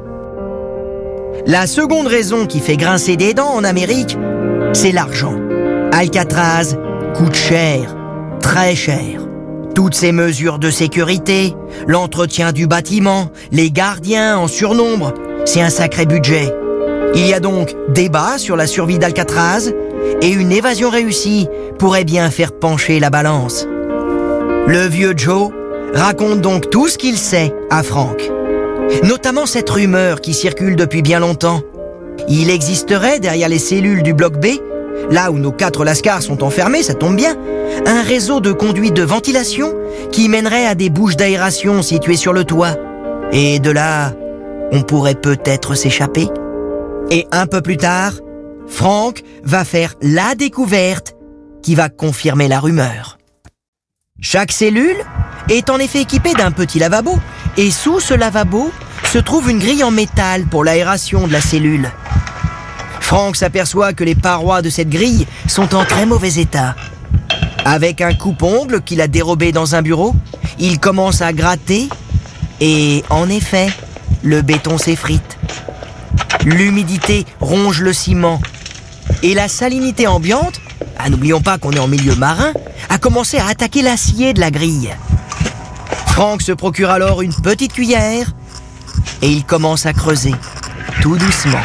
La seconde raison qui fait grincer des dents en Amérique, c'est l'argent. Alcatraz coûte cher, très cher. Toutes ces mesures de sécurité, l'entretien du bâtiment, les gardiens en surnombre, c'est un sacré budget. Il y a donc débat sur la survie d'Alcatraz et une évasion réussie pourrait bien faire pencher la balance. Le vieux Joe raconte donc tout ce qu'il sait à Frank. Notamment cette rumeur qui circule depuis bien longtemps. Il existerait derrière les cellules du bloc B, là où nos 4 lascars sont enfermés, ça tombe bien, un réseau de conduites de ventilation qui mènerait à des bouches d'aération situées sur le toit. Et de là, on pourrait peut-être s'échapper. Et un peu plus tard, Frank va faire la découverte qui va confirmer la rumeur. Chaque cellule est en effet équipée d'un petit lavabo, et sous ce lavabo se trouve une grille en métal pour l'aération de la cellule. Frank s'aperçoit que les parois de cette grille sont en très mauvais état. Avec un coupe-ongle qu'il a dérobé dans un bureau, il commence à gratter et, en effet, le béton s'effrite. L'humidité ronge le ciment et la salinité ambiante, n'oublions pas qu'on est en milieu marin, a commencé à attaquer l'acier de la grille. Frank se procure alors une petite cuillère et il commence à creuser, tout doucement.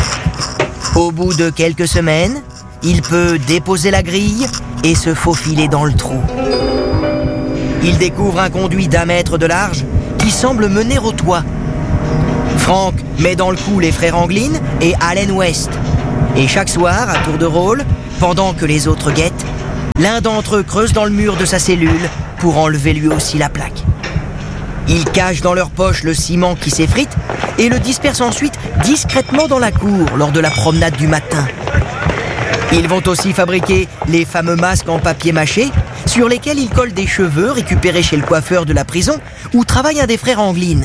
Au bout de quelques semaines, il peut déposer la grille et se faufiler dans le trou. Il découvre un conduit d'1 mètre de large qui semble mener au toit. Frank met dans le coup les frères Anglin et Allen West. Et chaque soir, à tour de rôle, pendant que les autres guettent, l'un d'entre eux creuse dans le mur de sa cellule pour enlever lui aussi la plaque. Ils cachent dans leur poche le ciment qui s'effrite et le dispersent ensuite discrètement dans la cour lors de la promenade du matin. Ils vont aussi fabriquer les fameux masques en papier mâché sur lesquels ils collent des cheveux récupérés chez le coiffeur de la prison où travaille un des frères Anglin.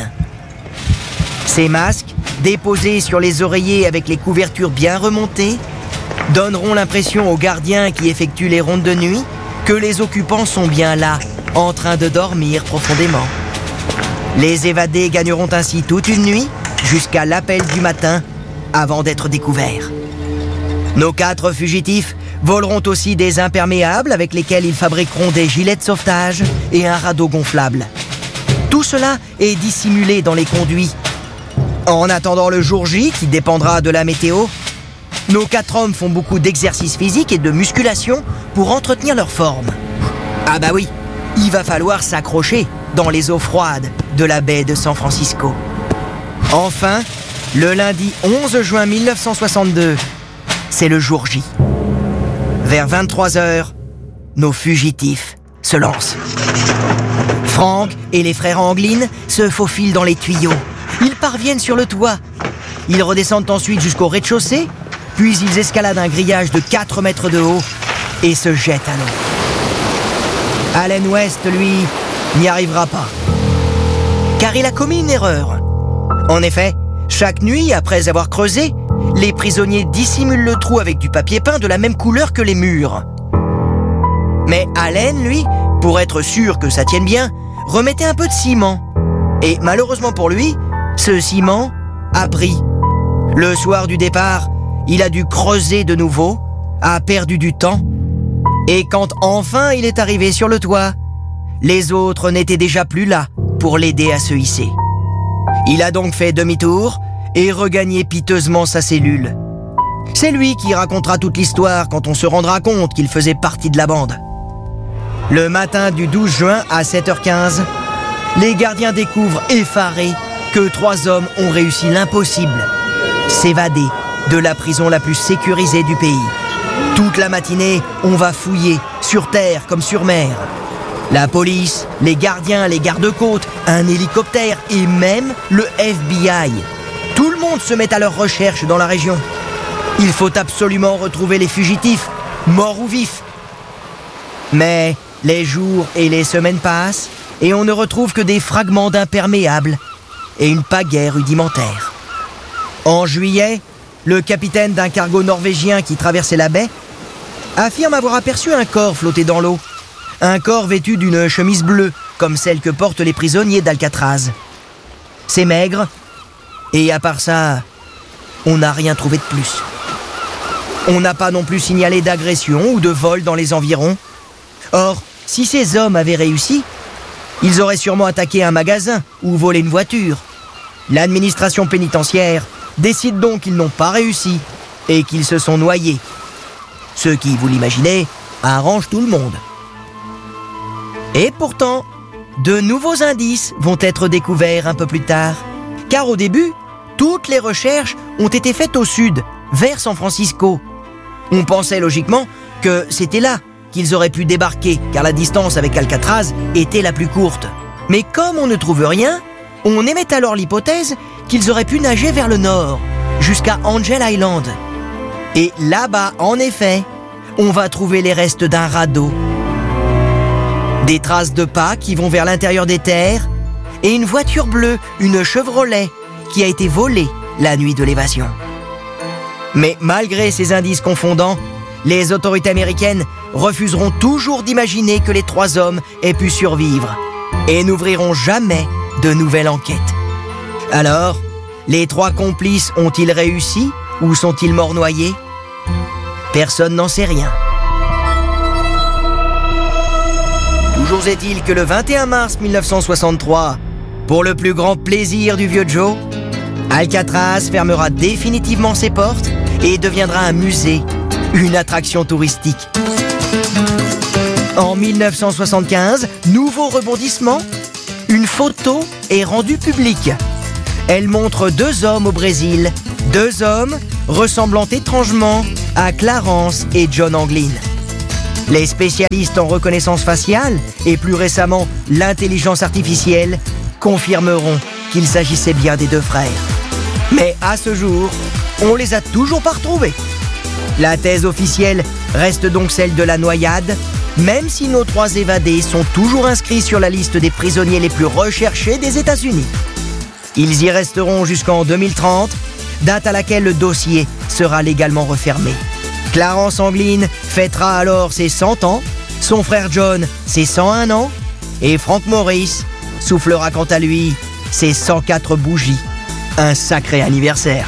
Ces masques, déposés sur les oreillers avec les couvertures bien remontées, donneront l'impression aux gardiens qui effectuent les rondes de nuit que les occupants sont bien là, en train de dormir profondément. Les évadés gagneront ainsi toute une nuit jusqu'à l'appel du matin avant d'être découverts. Nos 4 fugitifs voleront aussi des imperméables avec lesquels ils fabriqueront des gilets de sauvetage et un radeau gonflable. Tout cela est dissimulé dans les conduits. En attendant le jour J, qui dépendra de la météo, nos 4 hommes font beaucoup d'exercices physiques et de musculation pour entretenir leur forme. Ah bah oui, il va falloir s'accrocher dans les eaux froides de la baie de San Francisco. Enfin, le lundi 11 juin 1962, c'est le jour J. Vers 23h, nos fugitifs se lancent. Frank et les frères Anglin se faufilent dans les tuyaux. Ils parviennent sur le toit. Ils redescendent ensuite jusqu'au rez-de-chaussée, puis ils escaladent un grillage de 4 mètres de haut et se jettent à l'eau. Allen West, lui, n'y arrivera pas. Car il a commis une erreur. En effet, chaque nuit, après avoir creusé, les prisonniers dissimulent le trou avec du papier peint de la même couleur que les murs. Mais Allen, lui, pour être sûr que ça tienne bien, remettait un peu de ciment. Et malheureusement pour lui, ce ciment a pris. Le soir du départ, il a dû creuser de nouveau, a perdu du temps. Et quand enfin il est arrivé sur le toit, les autres n'étaient déjà plus là pour l'aider à se hisser. Il a donc fait demi-tour et regagné piteusement sa cellule. C'est lui qui racontera toute l'histoire quand on se rendra compte qu'il faisait partie de la bande. Le matin du 12 juin à 7h15, les gardiens découvrent effarés que 3 hommes ont réussi l'impossible, s'évader de la prison la plus sécurisée du pays. Toute la matinée, on va fouiller, sur terre comme sur mer. La police, les gardiens, les gardes-côtes, un hélicoptère et même le FBI. Tout le monde se met à leur recherche dans la région. Il faut absolument retrouver les fugitifs, morts ou vifs. Mais les jours et les semaines passent et on ne retrouve que des fragments d'imperméables et une pagaie rudimentaire. En juillet, le capitaine d'un cargo norvégien qui traversait la baie affirme avoir aperçu un corps flotter dans l'eau. Un corps vêtu d'une chemise bleue, comme celle que portent les prisonniers d'Alcatraz. C'est maigre, et à part ça, on n'a rien trouvé de plus. On n'a pas non plus signalé d'agression ou de vol dans les environs. Or, si ces hommes avaient réussi, ils auraient sûrement attaqué un magasin ou volé une voiture. L'administration pénitentiaire décide donc qu'ils n'ont pas réussi et qu'ils se sont noyés. Ce qui, vous l'imaginez, arrange tout le monde. Et pourtant, de nouveaux indices vont être découverts un peu plus tard. Car au début, toutes les recherches ont été faites au sud, vers San Francisco. On pensait logiquement que c'était là qu'ils auraient pu débarquer, car la distance avec Alcatraz était la plus courte. Mais comme on ne trouve rien, on émet alors l'hypothèse qu'ils auraient pu nager vers le nord, jusqu'à Angel Island. Et là-bas, en effet, on va trouver les restes d'un radeau. Des traces de pas qui vont vers l'intérieur des terres, et une voiture bleue, une Chevrolet, qui a été volée la nuit de l'évasion. Mais malgré ces indices confondants, les autorités américaines refuseront toujours d'imaginer que les 3 hommes aient pu survivre et n'ouvriront jamais de nouvelle enquête. Alors, les 3 complices ont-ils réussi ou sont-ils morts noyés ? Personne n'en sait rien. Toujours est-il que le 21 mars 1963, pour le plus grand plaisir du vieux Joe, Alcatraz fermera définitivement ses portes et deviendra un musée, une attraction touristique. En 1975, nouveau rebondissement, une photo est rendue publique. Elle montre 2 hommes au Brésil, 2 hommes ressemblant étrangement à Clarence et John Anglin. Les spécialistes en reconnaissance faciale et plus récemment l'intelligence artificielle confirmeront qu'il s'agissait bien des 2 frères. Mais à ce jour, on les a toujours pas retrouvés. La thèse officielle reste donc celle de la noyade, même si nos 3 évadés sont toujours inscrits sur la liste des prisonniers les plus recherchés des États-Unis. Ils y resteront jusqu'en 2030, date à laquelle le dossier sera légalement refermé. Clarence Anglin fêtera alors ses 100 ans, son frère John ses 101 ans, et Frank Morris soufflera quant à lui ses 104 bougies. Un sacré anniversaire.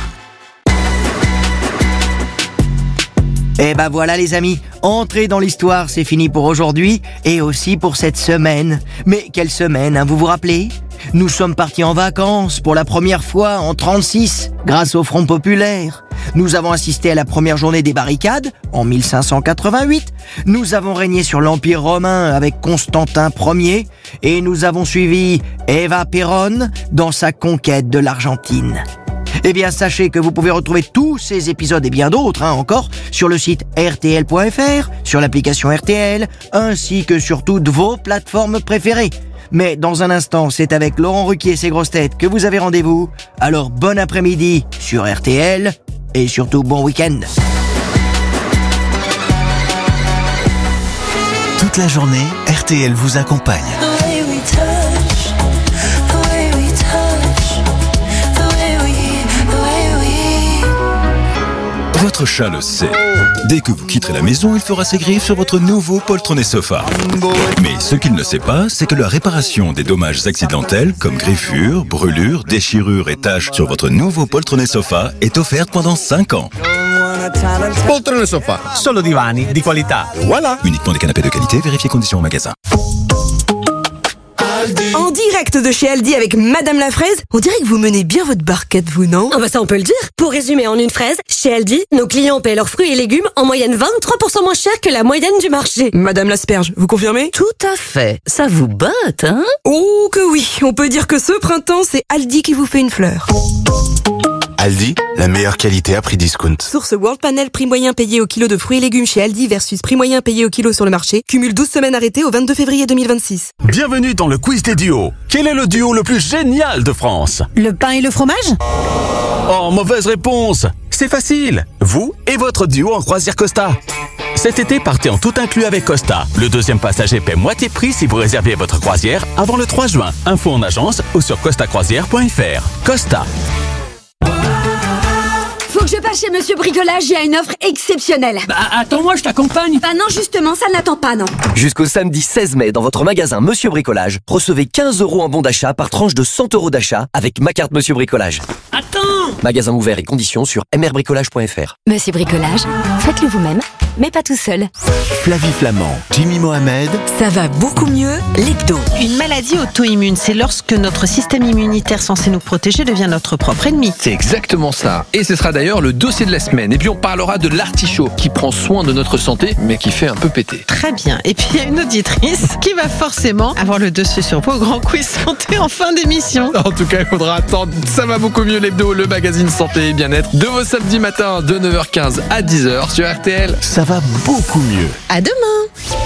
Et ben voilà les amis, entrer dans l'histoire c'est fini pour aujourd'hui et aussi pour cette semaine. Mais quelle semaine, hein, vous vous rappelez ? Nous sommes partis en vacances pour la première fois en 1936 grâce au Front populaire. Nous avons assisté à la première journée des barricades en 1588. Nous avons régné sur l'Empire romain avec Constantin Ier et nous avons suivi Eva Perón dans sa conquête de l'Argentine. Eh bien, sachez que vous pouvez retrouver tous ces épisodes et bien d'autres encore sur le site rtl.fr, sur l'application RTL, ainsi que sur toutes vos plateformes préférées. Mais dans un instant, c'est avec Laurent Ruquier et ses grosses têtes que vous avez rendez-vous. Alors bon après-midi sur RTL et surtout bon week-end. Toute la journée, RTL vous accompagne. Votre chat le sait. Dès que vous quitterez la maison, il fera ses griffes sur votre nouveau poltronné sofa. Mais ce qu'il ne sait pas, c'est que la réparation des dommages accidentels, comme griffures, brûlures, déchirures et taches sur votre nouveau poltronné sofa, est offerte pendant 5 ans. Poltrone Sofa, solo divani di qualità. Voilà. Uniquement des canapés de qualité, vérifiez conditions au magasin. En direct de chez Aldi avec Madame la Fraise, on dirait que vous menez bien votre barquette, vous, non ? Ah bah ça on peut le dire. Pour résumer en une phrase, chez Aldi, nos clients paient leurs fruits et légumes en moyenne 23% moins cher que la moyenne du marché. Madame l'Asperge, vous confirmez ? Tout à fait. Ça vous botte, hein ? Oh que oui, on peut dire que ce printemps, c'est Aldi qui vous fait une fleur. Aldi, la meilleure qualité à prix discount. Source World Panel, prix moyen payé au kilo de fruits et légumes chez Aldi versus prix moyen payé au kilo sur le marché. Cumule 12 semaines arrêtées au 22 février 2026. Bienvenue dans le quiz des duos. Quel est le duo le plus génial de France ? Le pain et le fromage ? Oh, mauvaise réponse. C'est facile. Vous et votre duo en croisière Costa. Cet été, partez en tout inclus avec Costa. Le deuxième passager paie moitié prix si vous réservez votre croisière avant le 3 juin. Info en agence ou sur costacroisière.fr. Costa. Faut que je passe chez Monsieur Bricolage, il y a une offre exceptionnelle. Bah attends-moi, je t'accompagne. Bah non, justement, ça n'attend pas, non. Jusqu'au samedi 16 mai, dans votre magasin Monsieur Bricolage, recevez 15 € en bon d'achat par tranche de 100 € d'achat avec ma carte Monsieur Bricolage. Attends ! Magasin ouvert et conditions sur mrbricolage.fr. Monsieur Bricolage, faites-le vous-même, mais pas tout seul. Flavie Flamand, Jimmy Mohamed. Ça va beaucoup mieux, l'hebdo. Une maladie auto-immune, c'est lorsque notre système immunitaire censé nous protéger devient notre propre ennemi. C'est exactement ça. Et ce sera d'ailleurs le dossier de la semaine. Et puis on parlera de l'artichaut qui prend soin de notre santé, mais qui fait un peu péter. Très bien. Et puis il y a une auditrice qui va forcément avoir le dessus sur vous au grand quiz santé en fin d'émission. En tout cas, il faudra attendre. Ça va beaucoup mieux, l'hebdo, le magazine santé et bien-être, de vos samedis matins de 9h15 à 10h sur RTL. Ça va beaucoup mieux. À demain.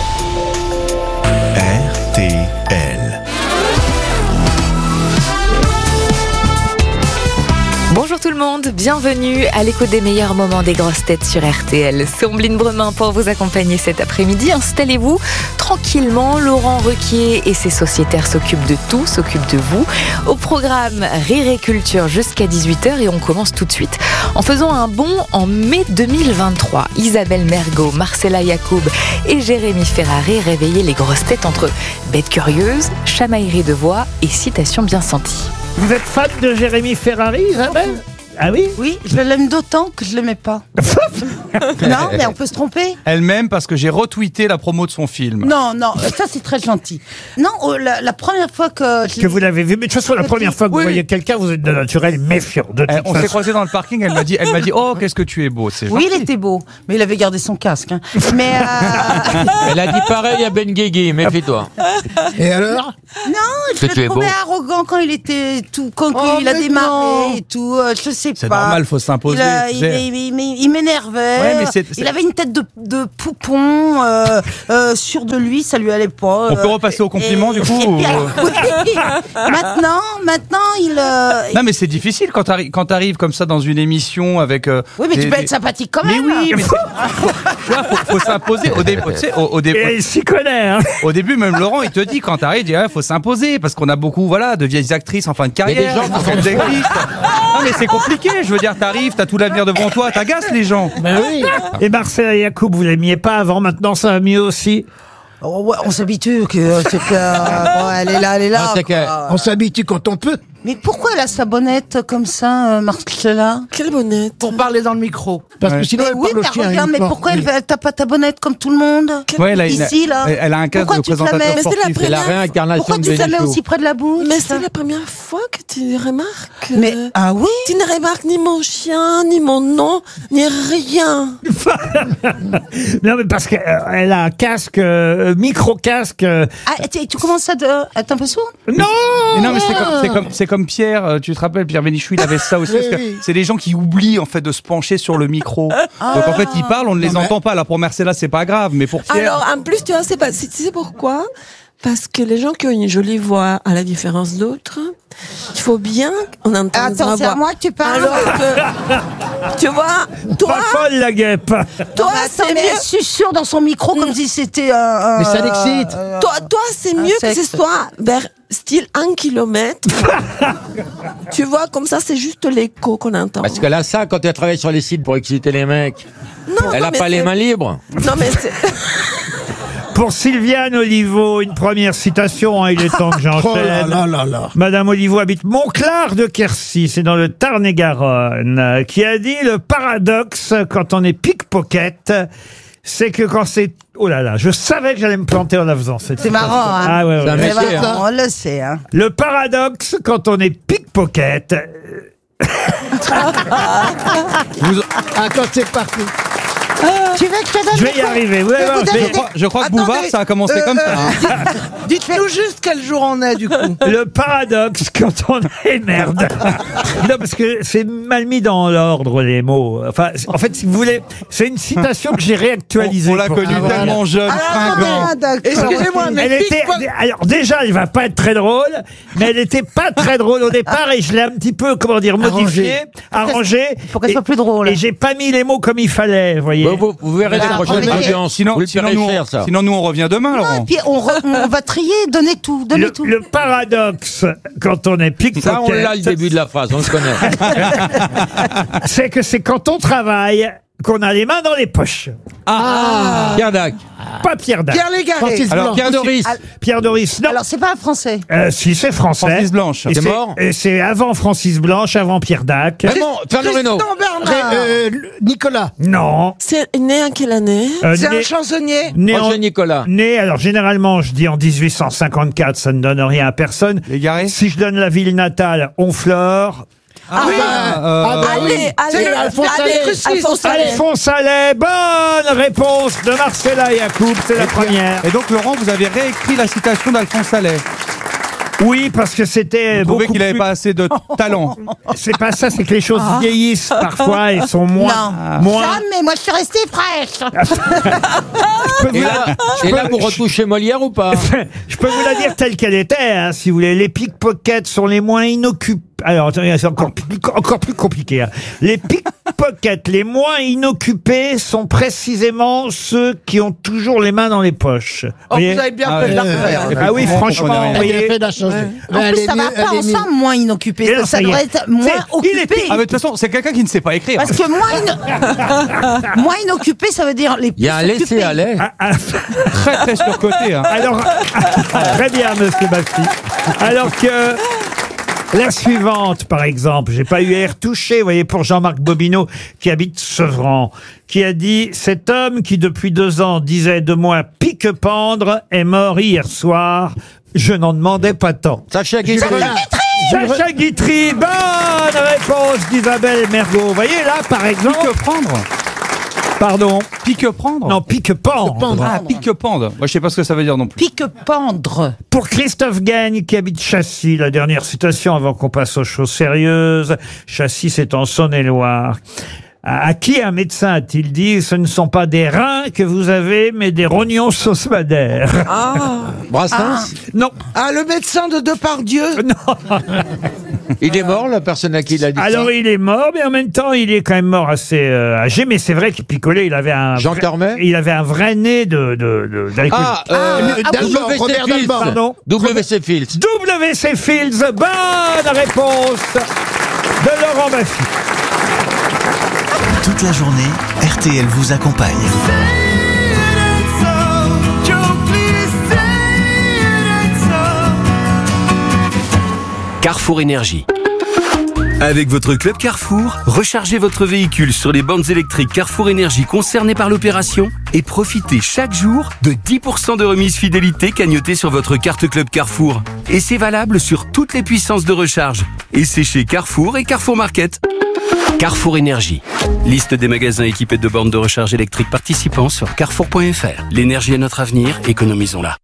RTL. Bonjour tout le monde, bienvenue à l'écoute des meilleurs moments des grosses têtes sur RTL. C'est Ombline Bremin pour vous accompagner cet après-midi. Installez-vous tranquillement, Laurent Ruquier et ses sociétaires s'occupent de tout, s'occupent de vous. Au programme Rire et Culture jusqu'à 18h et on commence tout de suite. En faisant un bond en mai 2023, Isabelle Mergo, Marcella Yacoub et Jérémy Ferrari réveillaient les grosses têtes entre bêtes curieuses, chamailleries de voix et citations bien senties. Vous êtes fan de Jérémy Ferrari, Isabelle ? Ah oui ? Oui, je l'aime d'autant que je l'aimais pas. Non, mais on peut se tromper. Elle m'aime parce que j'ai retweeté la promo de son film. Non, ça c'est très gentil. Non, la première fois que vous l'avez vu, mais de toute façon, la première fois que vous voyez quelqu'un, vous êtes de naturel méfiant. On s'est croisés dans le parking, elle m'a dit oh, qu'est-ce que tu es beau. C'est oui, gentil. il était beau, mais il avait gardé son casque. Hein. Mais Elle a dit pareil à Ben Guigui, méfie-toi. Et alors ? Non, je le trouvais arrogant quand il était tout, quand il a démarré et tout. Je sais pas. C'est normal, faut s'imposer. Il m'énervait. Ouais, mais il avait une tête de poupon, sûr de lui, ça lui allait pas. On peut repasser au compliment du coup Oui. Maintenant, il. Non, mais c'est difficile quand t'arrives comme ça dans une émission avec. Oui, mais tu peux être sympathique quand même. Mais oui, mais faut s'imposer au début. Tu sais, au début. Et il s'y connaît. Hein. Au début, même Laurent, il te dit quand t'arrives, il dit faut s'imposer parce qu'on a beaucoup, de vieilles actrices en fin de carrière. Il y a des gens qui sont déclinistes. Non, mais c'est compliqué. Je veux dire, t'arrives, t'as tout l'avenir devant toi, t'agaces les gens. Ben oui. Et Marcella Yacoub, vous l'aimiez pas avant, maintenant ça va mieux aussi. Oh, ouais, on s'habitue que c'est que elle est là. On s'habitue quand on peut. Mais pourquoi elle a sa bonnette comme ça, Marcella? Quelle bonnette? Pour parler dans le micro. Parce que sinon elle parle au chien. Regarde, mais pourquoi t'as pas ta bonnette comme tout le monde? Ici, là. Elle a un casque de présentateur sportif. C'est la réincarnation pourquoi de tu te la mets Bénichou. aussi près de la bouche? Mais c'est la première fois que tu remarques. Mais ah oui? Tu ne remarques ni mon chien, ni mon nom, ni rien. Non, mais parce qu'elle a un casque, micro-casque. Ah, tu commences à être un peu sourd? Non! Non, mais c'est comme Pierre, tu te rappelles, Pierre Bénichou, il avait ça aussi. Parce que c'est des gens qui oublient en fait de se pencher sur le micro. Donc en fait, ils parlent, on ne les entend pas. Là, pour Marcella, c'est pas grave, mais pour Pierre. Alors, en plus, tu vois, tu sais pourquoi? Parce que les gens qui ont une jolie voix, à la différence d'autres, il faut bien qu'on entende Attends, leur c'est voix. à moi que tu parles. Alors que, tu vois, toi, Pas folle la guêpe. Toi, c'est mieux. Elle susurre dans son micro comme si c'était un. Mais ça l'excite. Toi, c'est mieux que ce soit vers style 1 kilomètre. Tu vois, comme ça, c'est juste l'écho qu'on entend. Parce que là, ça, quand elle travaille sur les sites pour exciter les mecs, elle a pas les mains libres. Non, mais c'est... Pour Sylviane Olivo, une première citation, il est temps que j'enchaîne. Madame Olivo habite Montclar de Quercy, c'est dans le Tarn-et-Garonne, qui a dit le paradoxe quand on est pickpocket, c'est que quand c'est... Oh là là, je savais que j'allais me planter en la faisant. C'est marrant, hein. Ah ouais. C'est un métier, hein. On le sait, hein. Le paradoxe quand on est pickpocket... Quand c'est parti. Tu veux que je te donne Je vais y arriver. Vous allez voir, je crois que Bouvard, ça a commencé comme ça. Dites-nous juste quel jour on est, du coup. Le paradoxe quand on est merde. Non, parce que c'est mal mis dans l'ordre, les mots. Enfin, en fait, si vous voulez, c'est une citation que j'ai réactualisée. On l'a connue tellement jeune, fringant. Excusez-moi, mais Elle était, alors déjà, elle va pas être très drôle, mais elle était pas très drôle au départ et je l'ai un petit peu, modifiée, arrangée. Pour qu'elle soit plus drôle. Et j'ai pas mis les mots comme il fallait, vous voyez. Vous verrez les prochaines audiences. Sinon, nous, on revient demain, Laurent. Et puis on va trier, donnez tout. Le paradoxe, quand on est pickpocket... Ça, on l'a le début de la phrase, on le connaît. c'est que c'est quand on travaille qu'on a les mains dans les poches. Pierre Dac. Pas Pierre Dac. Pierre Légaré. Alors, Pierre Doris. Pierre Doris, non. Alors, c'est pas un français. Si, c'est français. Francis Blanche. Et C'est mort. Et c'est avant Francis Blanche, avant Pierre Dac. Fernand Reynaud. Nicolas. Non. C'est né en quelle année? C'est un chansonnier. Roger Nicolas. Né, alors généralement, je dis en 1854, ça ne donne rien à personne. Légaré. Si je donne la ville natale, Honfleur. Allez, Alphonse Allais, bonne réponse de Marcella Yacoub, c'est la première. Et donc, Laurent, vous avez réécrit la citation d'Alphonse Allais. Oui, parce que c'était Vous trouvez beaucoup qu'il n'avait plus... pas assez de talent. C'est pas ça, c'est que les choses vieillissent parfois et sont moins... Jamais, moi je suis restée fraîche. Et là, vous retouchez Molière ou pas? Je peux vous la dire telle qu'elle était, hein, si vous voulez. Les pickpockets sont les moins inoccupés Alors, attendez, c'est encore plus compliqué. Hein. Les pickpockets les moins inoccupés sont précisément ceux qui ont toujours les mains dans les poches. Vous avez bien fait de la refaire. Ah oui, franchement, vous voyez. En plus, ça va pas ensemble, moins inoccupé. Et là, Ça ça y devrait est. être moins occupé. Ah, mais de toute façon, c'est quelqu'un qui ne sait pas écrire. Parce que moins inoccupé, ça veut dire les plus Il y a un occupés. laisser-aller. Très, très surcoté. Hein. Alors, très bien, monsieur Baffi. Alors que la suivante, par exemple, j'ai pas eu à y retoucher, vous voyez, pour Jean-Marc Bobineau, qui habite Sevran, qui a dit « Cet homme qui, depuis 2 ans, disait de moi pique-pendre, est mort hier soir. Je n'en demandais pas tant. » Sacha Guitry. Sacha Guitry, bonne réponse d'Isabelle Mergo. Vous voyez, là, par exemple... Pique-prendre. Pardon. Pique-prendre. Non, pique-pendre. Ah, pique-pendre. Moi, je sais pas ce que ça veut dire non plus. Pique-pendre. Pour Christophe Gagne, qui habite Chassis, la dernière citation avant qu'on passe aux choses sérieuses. Chassis, c'est en Saône-et-Loire. À qui un médecin a-t-il dit « Ce ne sont pas des reins que vous avez, mais des rognons sauce madère ». Brassens. Non. Ah, le médecin de Depardieu. Non. Il est mort, la personne à qui il a dit Alors, ça. il est mort, mais en même temps, il est quand même mort assez âgé. Mais c'est vrai qu'il picolait. Il avait un Jean Carmet. Il avait un vrai nez d'alcool. W.C. Fields. Pardon. W.C. Fields. W.C. Fields. Bonne réponse de Laurent Baffy. Toute la journée, RTL vous accompagne. Carrefour Énergie. Avec votre club Carrefour, rechargez votre véhicule sur les bornes électriques Carrefour Énergie concernées par l'opération et profitez chaque jour de 10% de remise fidélité cagnotée sur votre carte club Carrefour. Et c'est valable sur toutes les puissances de recharge. Et c'est chez Carrefour et Carrefour Market. Carrefour Énergie. Liste des magasins équipés de bornes de recharge électrique participants sur carrefour.fr. L'énergie est notre avenir, économisons-la.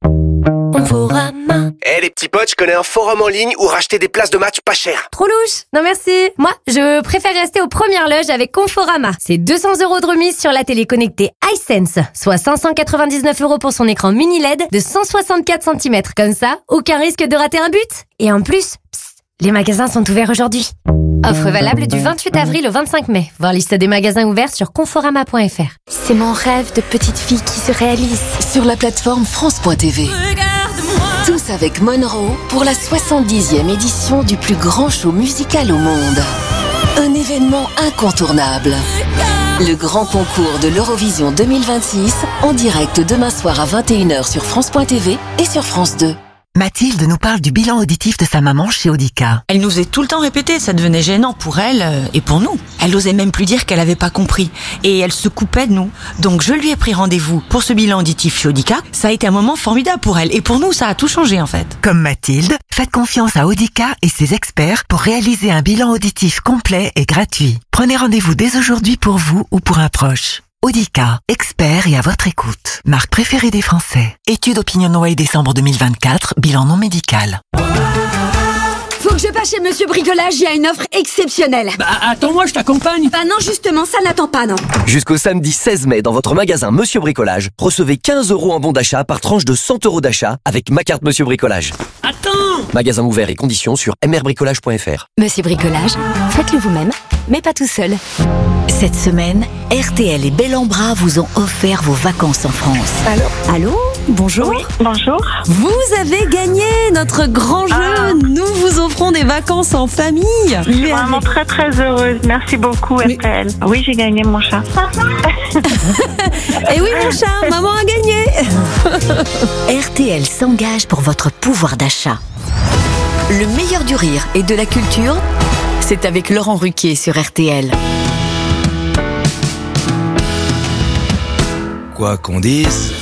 Les petits potes, je connais un forum en ligne où racheter des places de match pas cher. Trop louche. Non merci. Moi, je préfère rester aux premières loges avec Conforama. C'est 200 € de remise sur la télé connectée iSense, soit 599 € pour son écran mini LED de 164 cm. Comme ça, aucun risque de rater un but. Et en plus, les magasins sont ouverts aujourd'hui. Offre valable du 28 avril au 25 mai. Voir liste des magasins ouverts sur conforama.fr. C'est mon rêve de petite fille qui se réalise. Sur la plateforme France.tv. Tous avec Monroe pour la 70e édition du plus grand show musical au monde. Un événement incontournable. Le grand concours de l'Eurovision 2026 en direct demain soir à 21h sur France.tv et sur France 2. Mathilde nous parle du bilan auditif de sa maman chez Audica. Elle nous faisait tout le temps répéter, ça devenait gênant pour elle et pour nous. Elle osait même plus dire qu'elle avait pas compris. Et elle se coupait de nous. Donc je lui ai pris rendez-vous pour ce bilan auditif chez Audica. Ça a été un moment formidable pour elle. Et pour nous, ça a tout changé en fait. Comme Mathilde, faites confiance à Audica et ses experts pour réaliser un bilan auditif complet et gratuit. Prenez rendez-vous dès aujourd'hui pour vous ou pour un proche. Audica, expert et à votre écoute. Marque préférée des Français. Étude OpinionWay décembre 2024, bilan non médical. Faut que je passe chez Monsieur Bricolage, il y a une offre exceptionnelle. Bah attends-moi, je t'accompagne. Bah non, justement, ça n'attend pas, non. Jusqu'au samedi 16 mai, dans votre magasin Monsieur Bricolage, recevez 15 € en bon d'achat par tranche de 100 € d'achat avec ma carte Monsieur Bricolage. Attends! Magasin ouvert et conditions sur mrbricolage.fr. Monsieur Bricolage, faites-le vous-même, mais pas tout seul. Cette semaine, RTL et Bel en Bras vous ont offert vos vacances en France. Allô? Bonjour. Oui, bonjour. Vous avez gagné notre grand jeu. Nous vous offrons des vacances en famille. Je suis vraiment très très heureuse. Merci beaucoup, RTL. Oui, j'ai gagné mon chat. Et oui, mon chat, maman a gagné. RTL s'engage pour votre pouvoir d'achat. Le meilleur du rire et de la culture, c'est avec Laurent Ruquier sur RTL. Quoi qu'on dise...